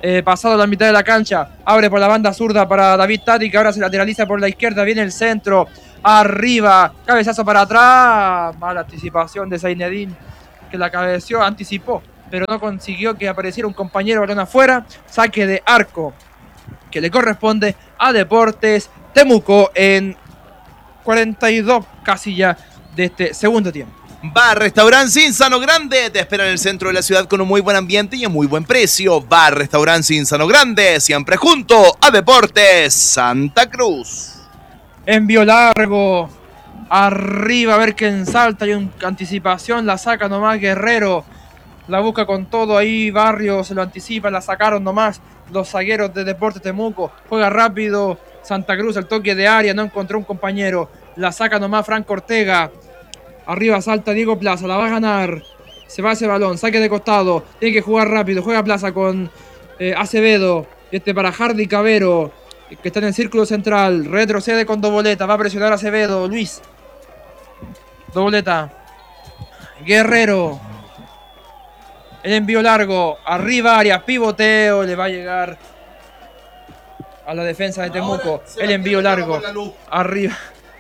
eh, pasado la mitad de la cancha, abre por la banda zurda para David Tati, que ahora se lateraliza por la izquierda, viene el centro, arriba, cabezazo para atrás, mala anticipación de Zainedine, que la cabeció, anticipó, pero no consiguió que apareciera un compañero, balón afuera, saque de arco, que le corresponde a Deportes Temuco en cuarenta y dos casi ya de este segundo tiempo. Bar Restaurant Cinzano Grande te espera en el centro de la ciudad con un muy buen ambiente y un muy buen precio. Bar Restaurant Cinzano Grande, siempre junto a Deportes Santa Cruz. Envío largo, arriba, a ver quién salta, hay una anticipación, la saca nomás Guerrero, la busca con todo ahí, Barrio se lo anticipa, la sacaron nomás los zagueros de Deportes Temuco, juega rápido Santa Cruz, el toque de área, no encontró un compañero, la saca nomás Franco Ortega, arriba salta Diego Plaza, la va a ganar, se va ese balón, saque de costado, tiene que jugar rápido, juega Plaza con eh, Acevedo, este para Hardy Cabero, que está en el círculo central, retrocede con Doboleta, va a presionar a Acevedo, Luis, Doboleta, Guerrero, el envío largo, arriba Arias, pivoteo, le va a llegar a la defensa de Temuco, el envío largo, arriba,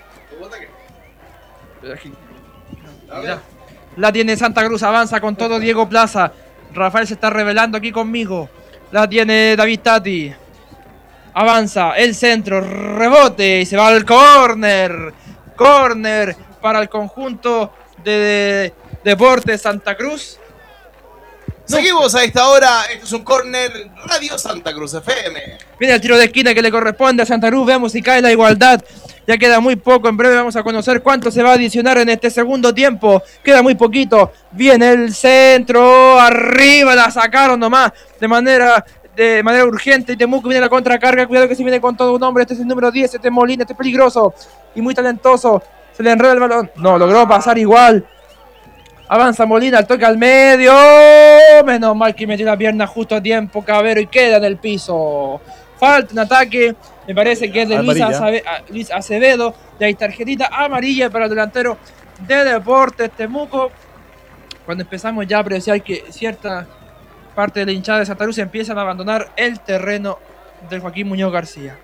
la tiene Santa Cruz, avanza con todo Diego Plaza, Rafael se está revelando aquí conmigo, la tiene David Tati, avanza, el centro, rebote y se va al córner, córner para el conjunto de Deportes Santa Cruz. No. Seguimos a esta hora, esto es un córner Radio Santa Cruz F M. Viene el tiro de esquina que le corresponde a Santa Cruz, veamos si cae la igualdad. Ya queda muy poco, en breve vamos a conocer cuánto se va a adicionar en este segundo tiempo. Queda muy poquito, viene el centro, arriba la sacaron nomás de manera, de manera urgente y Temuco viene la contracarga, cuidado que se viene con todo un hombre, este es el número diez, este es Molina, este es peligroso y muy talentoso, se le enreda el balón, no, logró pasar igual. Avanza Molina, el toque al medio. Menos mal que metió la pierna justo a tiempo Cabero y queda en el piso. Falta en ataque. Me parece que es de Luis, Azabe, Luis Acevedo. Y hay tarjetita amarilla para el delantero de Deportes Temuco. Cuando empezamos ya a apreciar que cierta parte de la hinchada de Santa Cruz empiezan a abandonar el terreno del Joaquín Muñoz García.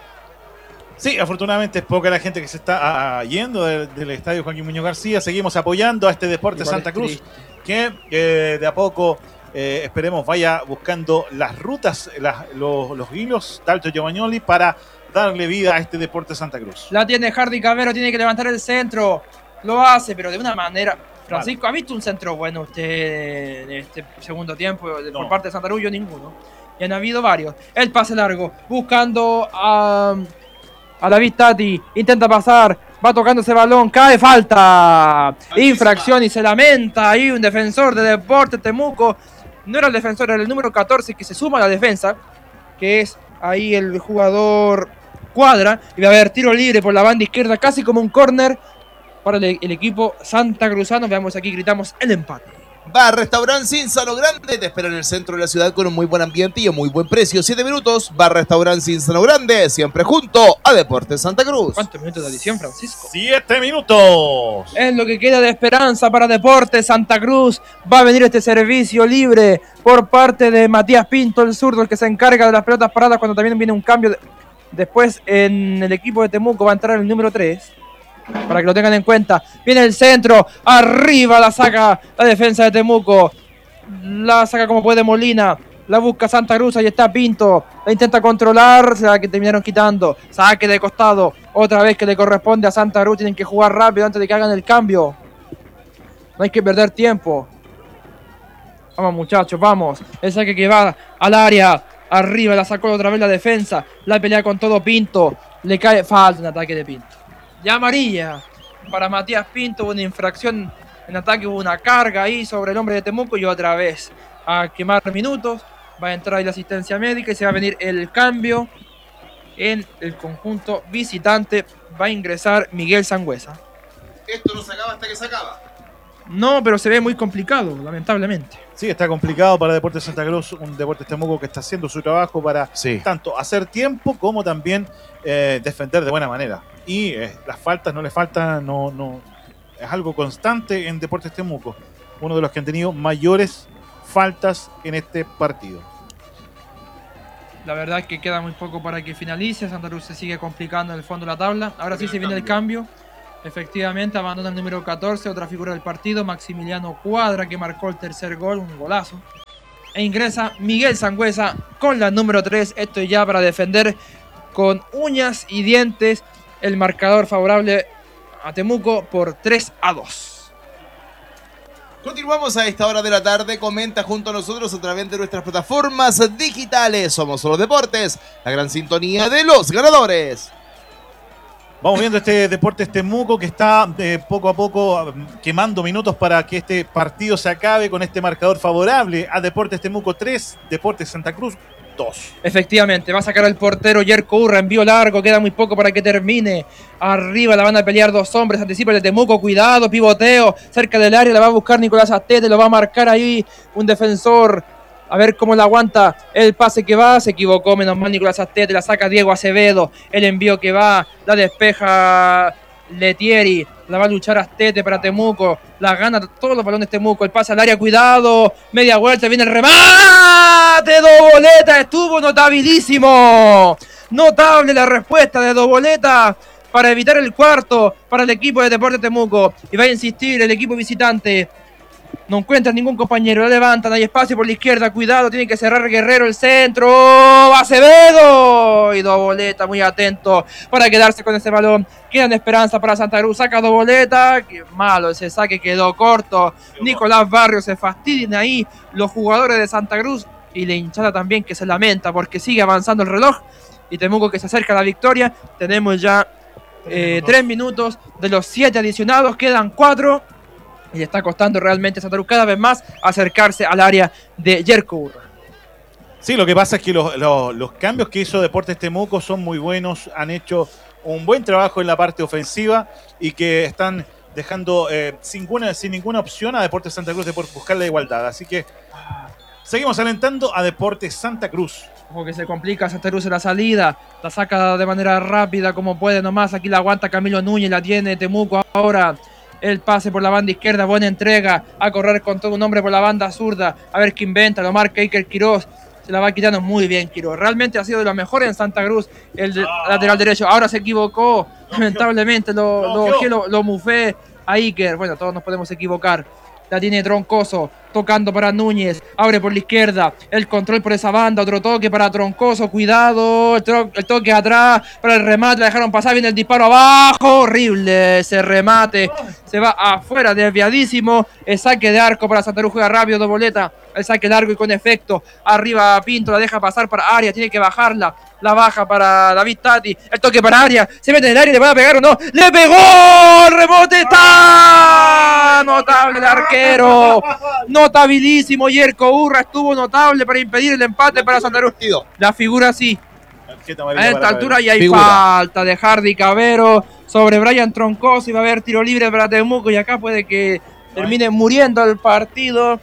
Sí, afortunadamente es poca la gente que se está a, yendo del, del estadio Joaquín Muñoz García. Seguimos apoyando a este Deportes Santa Cruz que eh, de a poco eh, esperemos vaya buscando las rutas, las, los, los hilos de Alto Giovagnoli para darle vida a este Deportes Santa Cruz. La tiene Hardy Cabero, tiene que levantar el centro. Lo hace, pero de una manera... Francisco, ¿ha visto un centro bueno usted en este segundo tiempo por no. parte de Santa Cruz? Yo ninguno. Y han habido varios. El pase largo, buscando a... A David Tati, intenta pasar, va tocando ese balón, cae, falta, infracción y se lamenta ahí un defensor de Deportes Temuco, no era el defensor, era el número catorce que se suma a la defensa, que es ahí el jugador Cuadra, y va a haber tiro libre por la banda izquierda, casi como un córner para el, el equipo santacruzano. Veamos aquí, gritamos el empate. Bar Restaurant Cinzano Grande te espera en el centro de la ciudad con un muy buen ambiente y un muy buen precio. Siete minutos, Bar Restaurant Cinzano Grande, siempre junto a Deportes Santa Cruz. ¿Cuántos minutos de adición, Francisco? Siete minutos. Es lo que queda de esperanza para Deportes Santa Cruz. Va a venir este servicio libre por parte de Matías Pinto, el zurdo, el que se encarga de las pelotas paradas cuando también viene un cambio. De... Después en el equipo de Temuco va a entrar el número tres. Para que lo tengan en cuenta. Viene el centro, arriba la saca la defensa de Temuco, la saca como puede Molina, la busca Santa Cruz, ahí está Pinto, la intenta controlar, se la que terminaron quitando, saque de costado, otra vez que le corresponde a Santa Cruz, tienen que jugar rápido antes de que hagan el cambio, no hay que perder tiempo. Vamos muchachos, vamos, el saque que va al área, arriba la sacó otra vez la defensa, la pelea con todo Pinto, le cae, falta un ataque de Pinto. Ya amarilla para Matías Pinto, una infracción en ataque, hubo una carga ahí sobre el hombre de Temuco y otra vez a quemar minutos. Va a entrar ahí la asistencia médica y se va a venir el cambio en el conjunto visitante. Va a ingresar Miguel Sangüesa. Esto no se acaba hasta que se acaba. No, pero se ve muy complicado, lamentablemente. Sí, está complicado para Deportes Santa Cruz, un Deportes Temuco que está haciendo su trabajo para sí. tanto hacer tiempo como también eh, defender de buena manera. Y eh, las faltas no le faltan, no, no, es algo constante en Deportes Temuco. Uno de los que han tenido mayores faltas en este partido. La verdad es que queda muy poco para que finalice. Santa Cruz se sigue complicando en el fondo de la tabla. Ahora sí se viene el cambio. Efectivamente, abandona el número catorce, otra figura del partido, Maximiliano Cuadra, que marcó el tercer gol, un golazo. E ingresa Miguel Sangüesa con la número tres. Esto ya para defender con uñas y dientes el marcador favorable a Temuco por tres a dos. Continuamos a esta hora de la tarde. Comenta junto a nosotros a través de nuestras plataformas digitales. Somos Solo Deportes, la gran sintonía de los ganadores. Vamos viendo este Deportes Temuco que está eh, poco a poco quemando minutos para que este partido se acabe con este marcador favorable a Deportes Temuco tres, Deportes Santa Cruz dos. Efectivamente, va a sacar el portero Yerko Urra, envío largo, queda muy poco para que termine. Arriba la van a pelear dos hombres, anticipa el de Temuco, cuidado, pivoteo, cerca del área, la va a buscar Nicolás Astete, lo va a marcar ahí un defensor. A ver cómo la aguanta el pase que va. Se equivocó, menos mal Nicolás Astete. La saca Diego Acevedo. El envío que va. La despeja Letieri. La va a luchar Astete para Temuco. La gana todos los balones Temuco. El pase al área. Cuidado. Media vuelta. Viene el remate. Doboleta. Estuvo notabilísimo. Notable la respuesta de Doboleta para evitar el cuarto para el equipo de Deportes Temuco. Y va a insistir el equipo visitante. No encuentra ningún compañero, la levantan, hay espacio por la izquierda, cuidado, tiene que cerrar Guerrero el centro, Acevedo y Doboleta muy atento para quedarse con ese balón. Quedan esperanza para Santa Cruz, saca Doboleta, qué malo, ese saque quedó corto. Nicolás Barrios se fastidian ahí los jugadores de Santa Cruz y la hinchada también que se lamenta porque sigue avanzando el reloj y Temuco que se acerca a la victoria. Tenemos ya eh, tres minutos de los siete adicionados, quedan cuatro. Y le está costando realmente a Santa Cruz cada vez más acercarse al área de Yerko Urra. Sí, lo que pasa es que los, los, los cambios que hizo Deportes Temuco son muy buenos. Han hecho un buen trabajo en la parte ofensiva y que están dejando eh, sin, ninguna, sin ninguna opción a Deportes Santa Cruz de por buscar la igualdad. Así que seguimos alentando a Deportes Santa Cruz. Ojo que se complica Santa Cruz en la salida. La saca de manera rápida como puede nomás. Aquí la aguanta Camilo Núñez, la tiene Temuco ahora. El pase por la banda izquierda, buena entrega, a correr con todo un hombre por la banda zurda, a ver qué inventa, lo marca Iker Quiroz, se la va quitando muy bien Quiroz, realmente ha sido de lo mejor en Santa Cruz, el de, ah. lateral derecho, ahora se equivocó, no, lamentablemente lo, no, lo, lo, lo mufé a Iker, bueno, todos nos podemos equivocar. La tiene Troncoso, tocando para Núñez, abre por la izquierda, el control por esa banda, otro toque para Troncoso, cuidado, el, to el toque atrás, para el remate, la dejaron pasar, viene el disparo abajo, horrible ese remate, se va afuera, desviadísimo, el saque de arco para Santa Cruz, juega rápido, Doboleta, el saque largo y con efecto, arriba Pinto, la deja pasar para Arias, tiene que bajarla, la baja para David Tati, el toque para Arias, se mete en el área, ¿le va a pegar o no? ¡Le pegó! ¡El rebote está! Notable el arquero, notabilísimo, Yerko Urra estuvo notable para impedir el empate para Santa Cruz. La figura sí, a esta altura ya hay figura. Falta de Hardy Cabero sobre Brian Troncoso y va a haber tiro libre para Temuco y acá puede que termine muriendo el partido.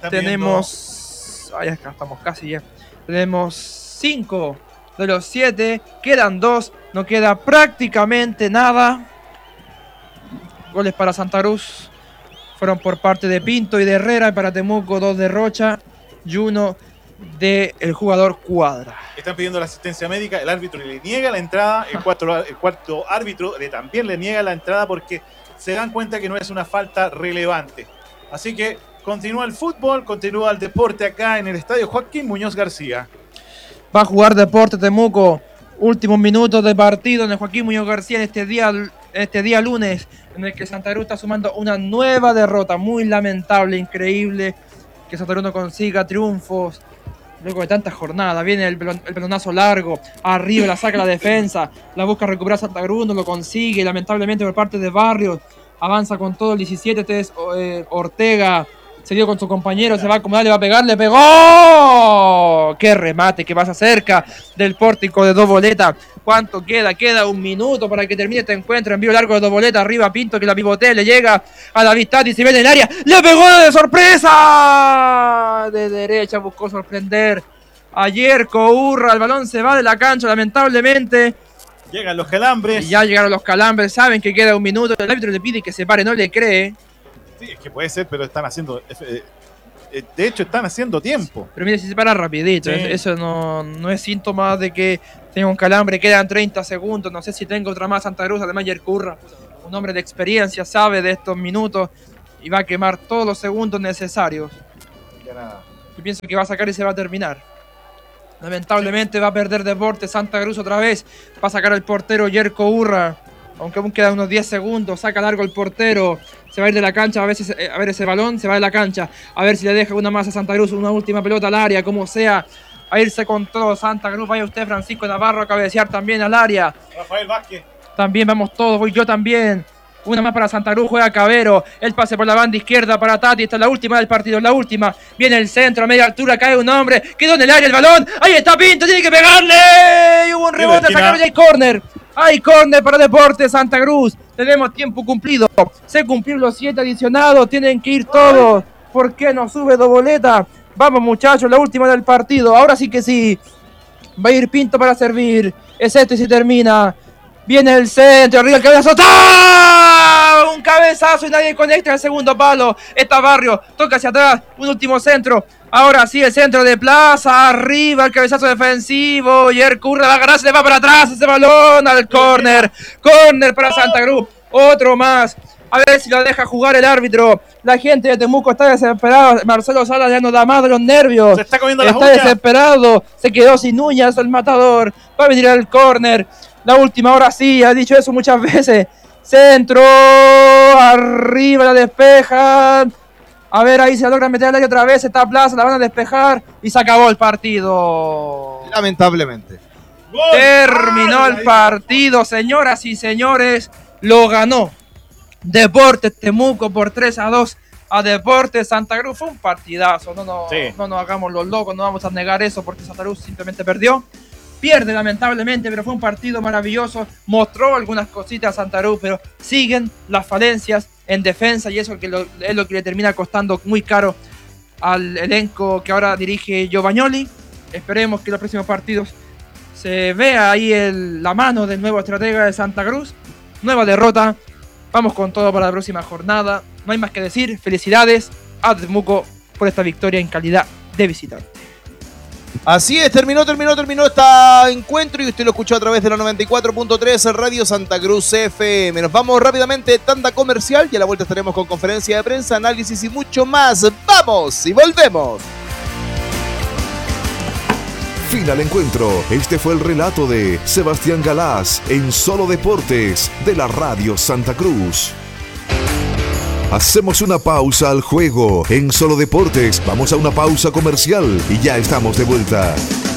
Tenemos, ay, acá estamos casi ya, tenemos cinco de los siete, quedan dos, no queda prácticamente nada. Goles para Santa Cruz fueron por parte de Pinto y de Herrera, para Temuco dos de Rocha y uno del jugador Cuadra. Están pidiendo la asistencia médica, el árbitro le niega la entrada, el cuarto, el cuarto árbitro le, también le niega la entrada porque se dan cuenta que no es una falta relevante. Así que continúa el fútbol, continúa el deporte acá en el estadio Joaquín Muñoz García. Va a jugar Deporte Temuco, últimos minutos de partido en el Joaquín Muñoz García en este día, este día lunes, en el que Santa Cruz está sumando una nueva derrota, muy lamentable, increíble que Santa Cruz no consiga triunfos luego de tantas jornadas. Viene el, pelon, el pelonazo largo, arriba la saca la defensa, la busca recuperar Santa Cruz, no lo consigue, lamentablemente por parte de Barrios, avanza con todo el diecisiete, este es eh, Ortega, se dio con su compañero, se va a acomodar, le va a pegar, le pegó. ¡Qué remate que pasa cerca del pórtico de Doboleta! ¿Cuánto queda? Queda un minuto para que termine este encuentro. Envío largo de Doboleta, arriba Pinto que la pivotea, le llega a David Tati, se ve en el área, ¡le pegó de sorpresa! De derecha buscó sorprender a Yerko Urra, el balón se va de la cancha lamentablemente. Llegan los calambres. Y ya llegaron los calambres, saben que queda un minuto, el árbitro le pide que se pare, no le cree. Sí, es que puede ser, pero están haciendo eh, eh, de hecho están haciendo tiempo. Pero mire, si se para rapidito, Sí. eso no, no es síntoma de que tenga un calambre, quedan treinta segundos, no sé si tengo otra más Santa Cruz, además Yercurra, un hombre de experiencia, sabe de estos minutos y va a quemar todos los segundos necesarios. Yo pienso que va a sacar y se va a terminar. Lamentablemente va a perder Deportes Santa Cruz otra vez, va a sacar el portero Yerko Urra, aunque aún quedan unos diez segundos, saca largo el portero, se va a ir de la cancha a ver, si, a ver ese balón, se va de la cancha, a ver si le deja una más a Santa Cruz, una última pelota al área, como sea, a irse con todo Santa Cruz, vaya usted Francisco Navarro a cabecear también al área. Rafael Vázquez. También vamos todos, voy yo también. Una más para Santa Cruz, juega Cabero. El pase por la banda izquierda para Tati. Esta es la última del partido, la última. Viene el centro, a media altura, cae un hombre. Quedó en el área el balón. Ahí está Pinto, tiene que pegarle. Y hubo un rebote, sacaron y hay córner. Hay córner para Deportes Santa Cruz. Tenemos tiempo cumplido. Se cumplieron los siete adicionados. Tienen que ir todos. ¿Por qué no sube Doboleta? Vamos muchachos, la última del partido. Ahora sí que sí. Va a ir Pinto para servir. Es esto y se termina. Viene el centro, arriba el cabezazo. ¡Ah! Un cabezazo y nadie conecta el segundo palo. Está Barrio, toca hacia atrás, un último centro. Ahora sí, el centro de Plaza, arriba el cabezazo defensivo. Yercurra va a ganar, se le va para atrás ese balón al córner. Córner para Santa Cruz. Otro más. A ver si lo deja jugar el árbitro. La gente de Temuco está desesperada. Marcelo Salas ya no da más de los nervios. Se está comiendo las Está uñas. desesperado. Se quedó sin uñas el matador. Va a venir al córner. La última, ahora sí, ha dicho eso muchas veces. Centro, arriba la despejan. A ver, ahí se logra meter al área otra vez. Esta Plaza, la van a despejar. Y se acabó el partido. Lamentablemente. Terminó el partido, señoras y señores. Lo ganó Deportes Temuco por tres a dos a Deportes Santa Cruz. Fue un partidazo. No, no, Sí. no nos hagamos los locos, no vamos a negar eso porque Santa Cruz simplemente perdió. Pierde lamentablemente, pero fue un partido maravilloso. Mostró algunas cositas a Santa Cruz, pero siguen las falencias en defensa y eso es, que lo, es lo que le termina costando muy caro al elenco que ahora dirige Giovagnoli. Esperemos que en los próximos partidos se vea ahí el, la mano del nuevo estratega de Santa Cruz. Nueva derrota. Vamos con todo para la próxima jornada. No hay más que decir. Felicidades a Temuco por esta victoria en calidad de visitante. Así es, terminó, terminó, terminó este encuentro y usted lo escuchó a través de la noventa y cuatro punto tres Radio Santa Cruz F M. Nos vamos rápidamente, tanda comercial y a la vuelta estaremos con conferencia de prensa, análisis y mucho más. ¡Vamos! Y volvemos. Fin al encuentro. Este fue el relato de Sebastián Galás en Solo Deportes de la Radio Santa Cruz. Hacemos una pausa al juego. En Solo Deportes vamos a una pausa comercial y ya estamos de vuelta.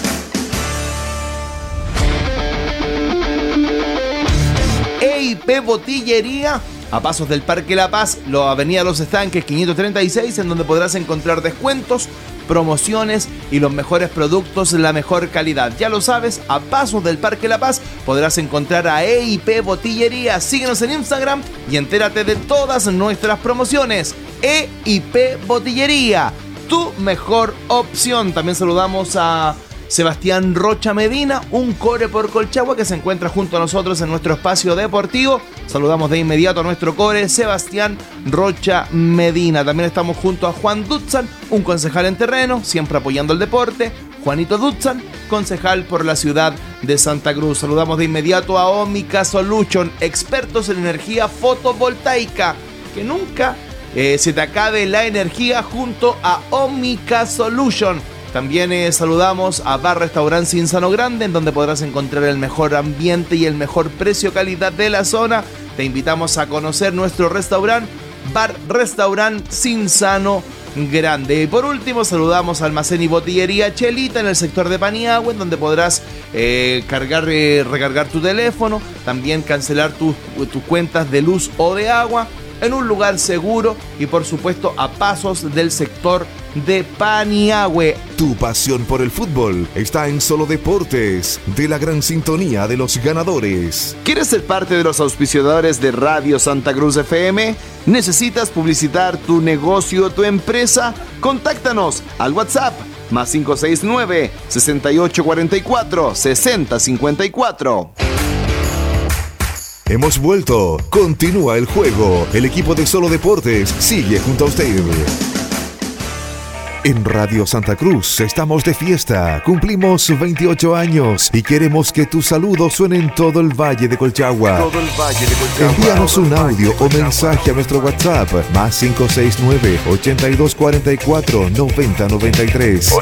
E I P Botillería, a pasos del Parque La Paz, la Avenida Los Estanques quinientos treinta y seis, en donde podrás encontrar descuentos, promociones y los mejores productos, la mejor calidad. Ya lo sabes, a pasos del Parque La Paz podrás encontrar a E I P Botillería. Síguenos en Instagram y entérate de todas nuestras promociones. E I P Botillería, tu mejor opción. También saludamos a Sebastián Rocha Medina, un core por Colchagua que se encuentra junto a nosotros en nuestro espacio deportivo. Saludamos de inmediato a nuestro core, Sebastián Rocha Medina. También estamos junto a Juan Dutzan, un concejal en terreno, siempre apoyando el deporte. Juanito Dutzan, concejal por la ciudad de Santa Cruz. Saludamos de inmediato a Omica Solution, expertos en energía fotovoltaica. Que nunca eh, se te acabe la energía junto a Omica Solution. También eh, saludamos a Bar Restaurant Cinzano Grande, en donde podrás encontrar el mejor ambiente y el mejor precio-calidad de la zona. Te invitamos a conocer nuestro restaurante, Bar Restaurant Cinzano Grande. Y por último, saludamos a Almacén y Botillería Chelita en el sector de Paniagua, en donde podrás eh, cargar, eh, recargar tu teléfono, también cancelar tus tus cuentas de luz o de agua en un lugar seguro y por supuesto a pasos del sector de Paniagüe. Tu pasión por el fútbol está en Solo Deportes, de la gran sintonía de los ganadores. ¿Quieres ser parte de los auspiciadores de Radio Santa Cruz F M? ¿Necesitas publicitar tu negocio o tu empresa? Contáctanos al WhatsApp más cinco seis nueve, sesenta y ocho cuarenta y cuatro, sesenta cincuenta y cuatro. Hemos vuelto. Continúa el juego. El equipo de Solo Deportes sigue junto a usted. En Radio Santa Cruz estamos de fiesta, cumplimos veintiocho años y queremos que tus saludos suenen en todo el Valle de Colchagua. Todo el Valle de Colchagua. Envíanos un audio o mensaje a nuestro WhatsApp más cinco seis nueve, ochenta y dos cuarenta y cuatro, noventa noventa y tres.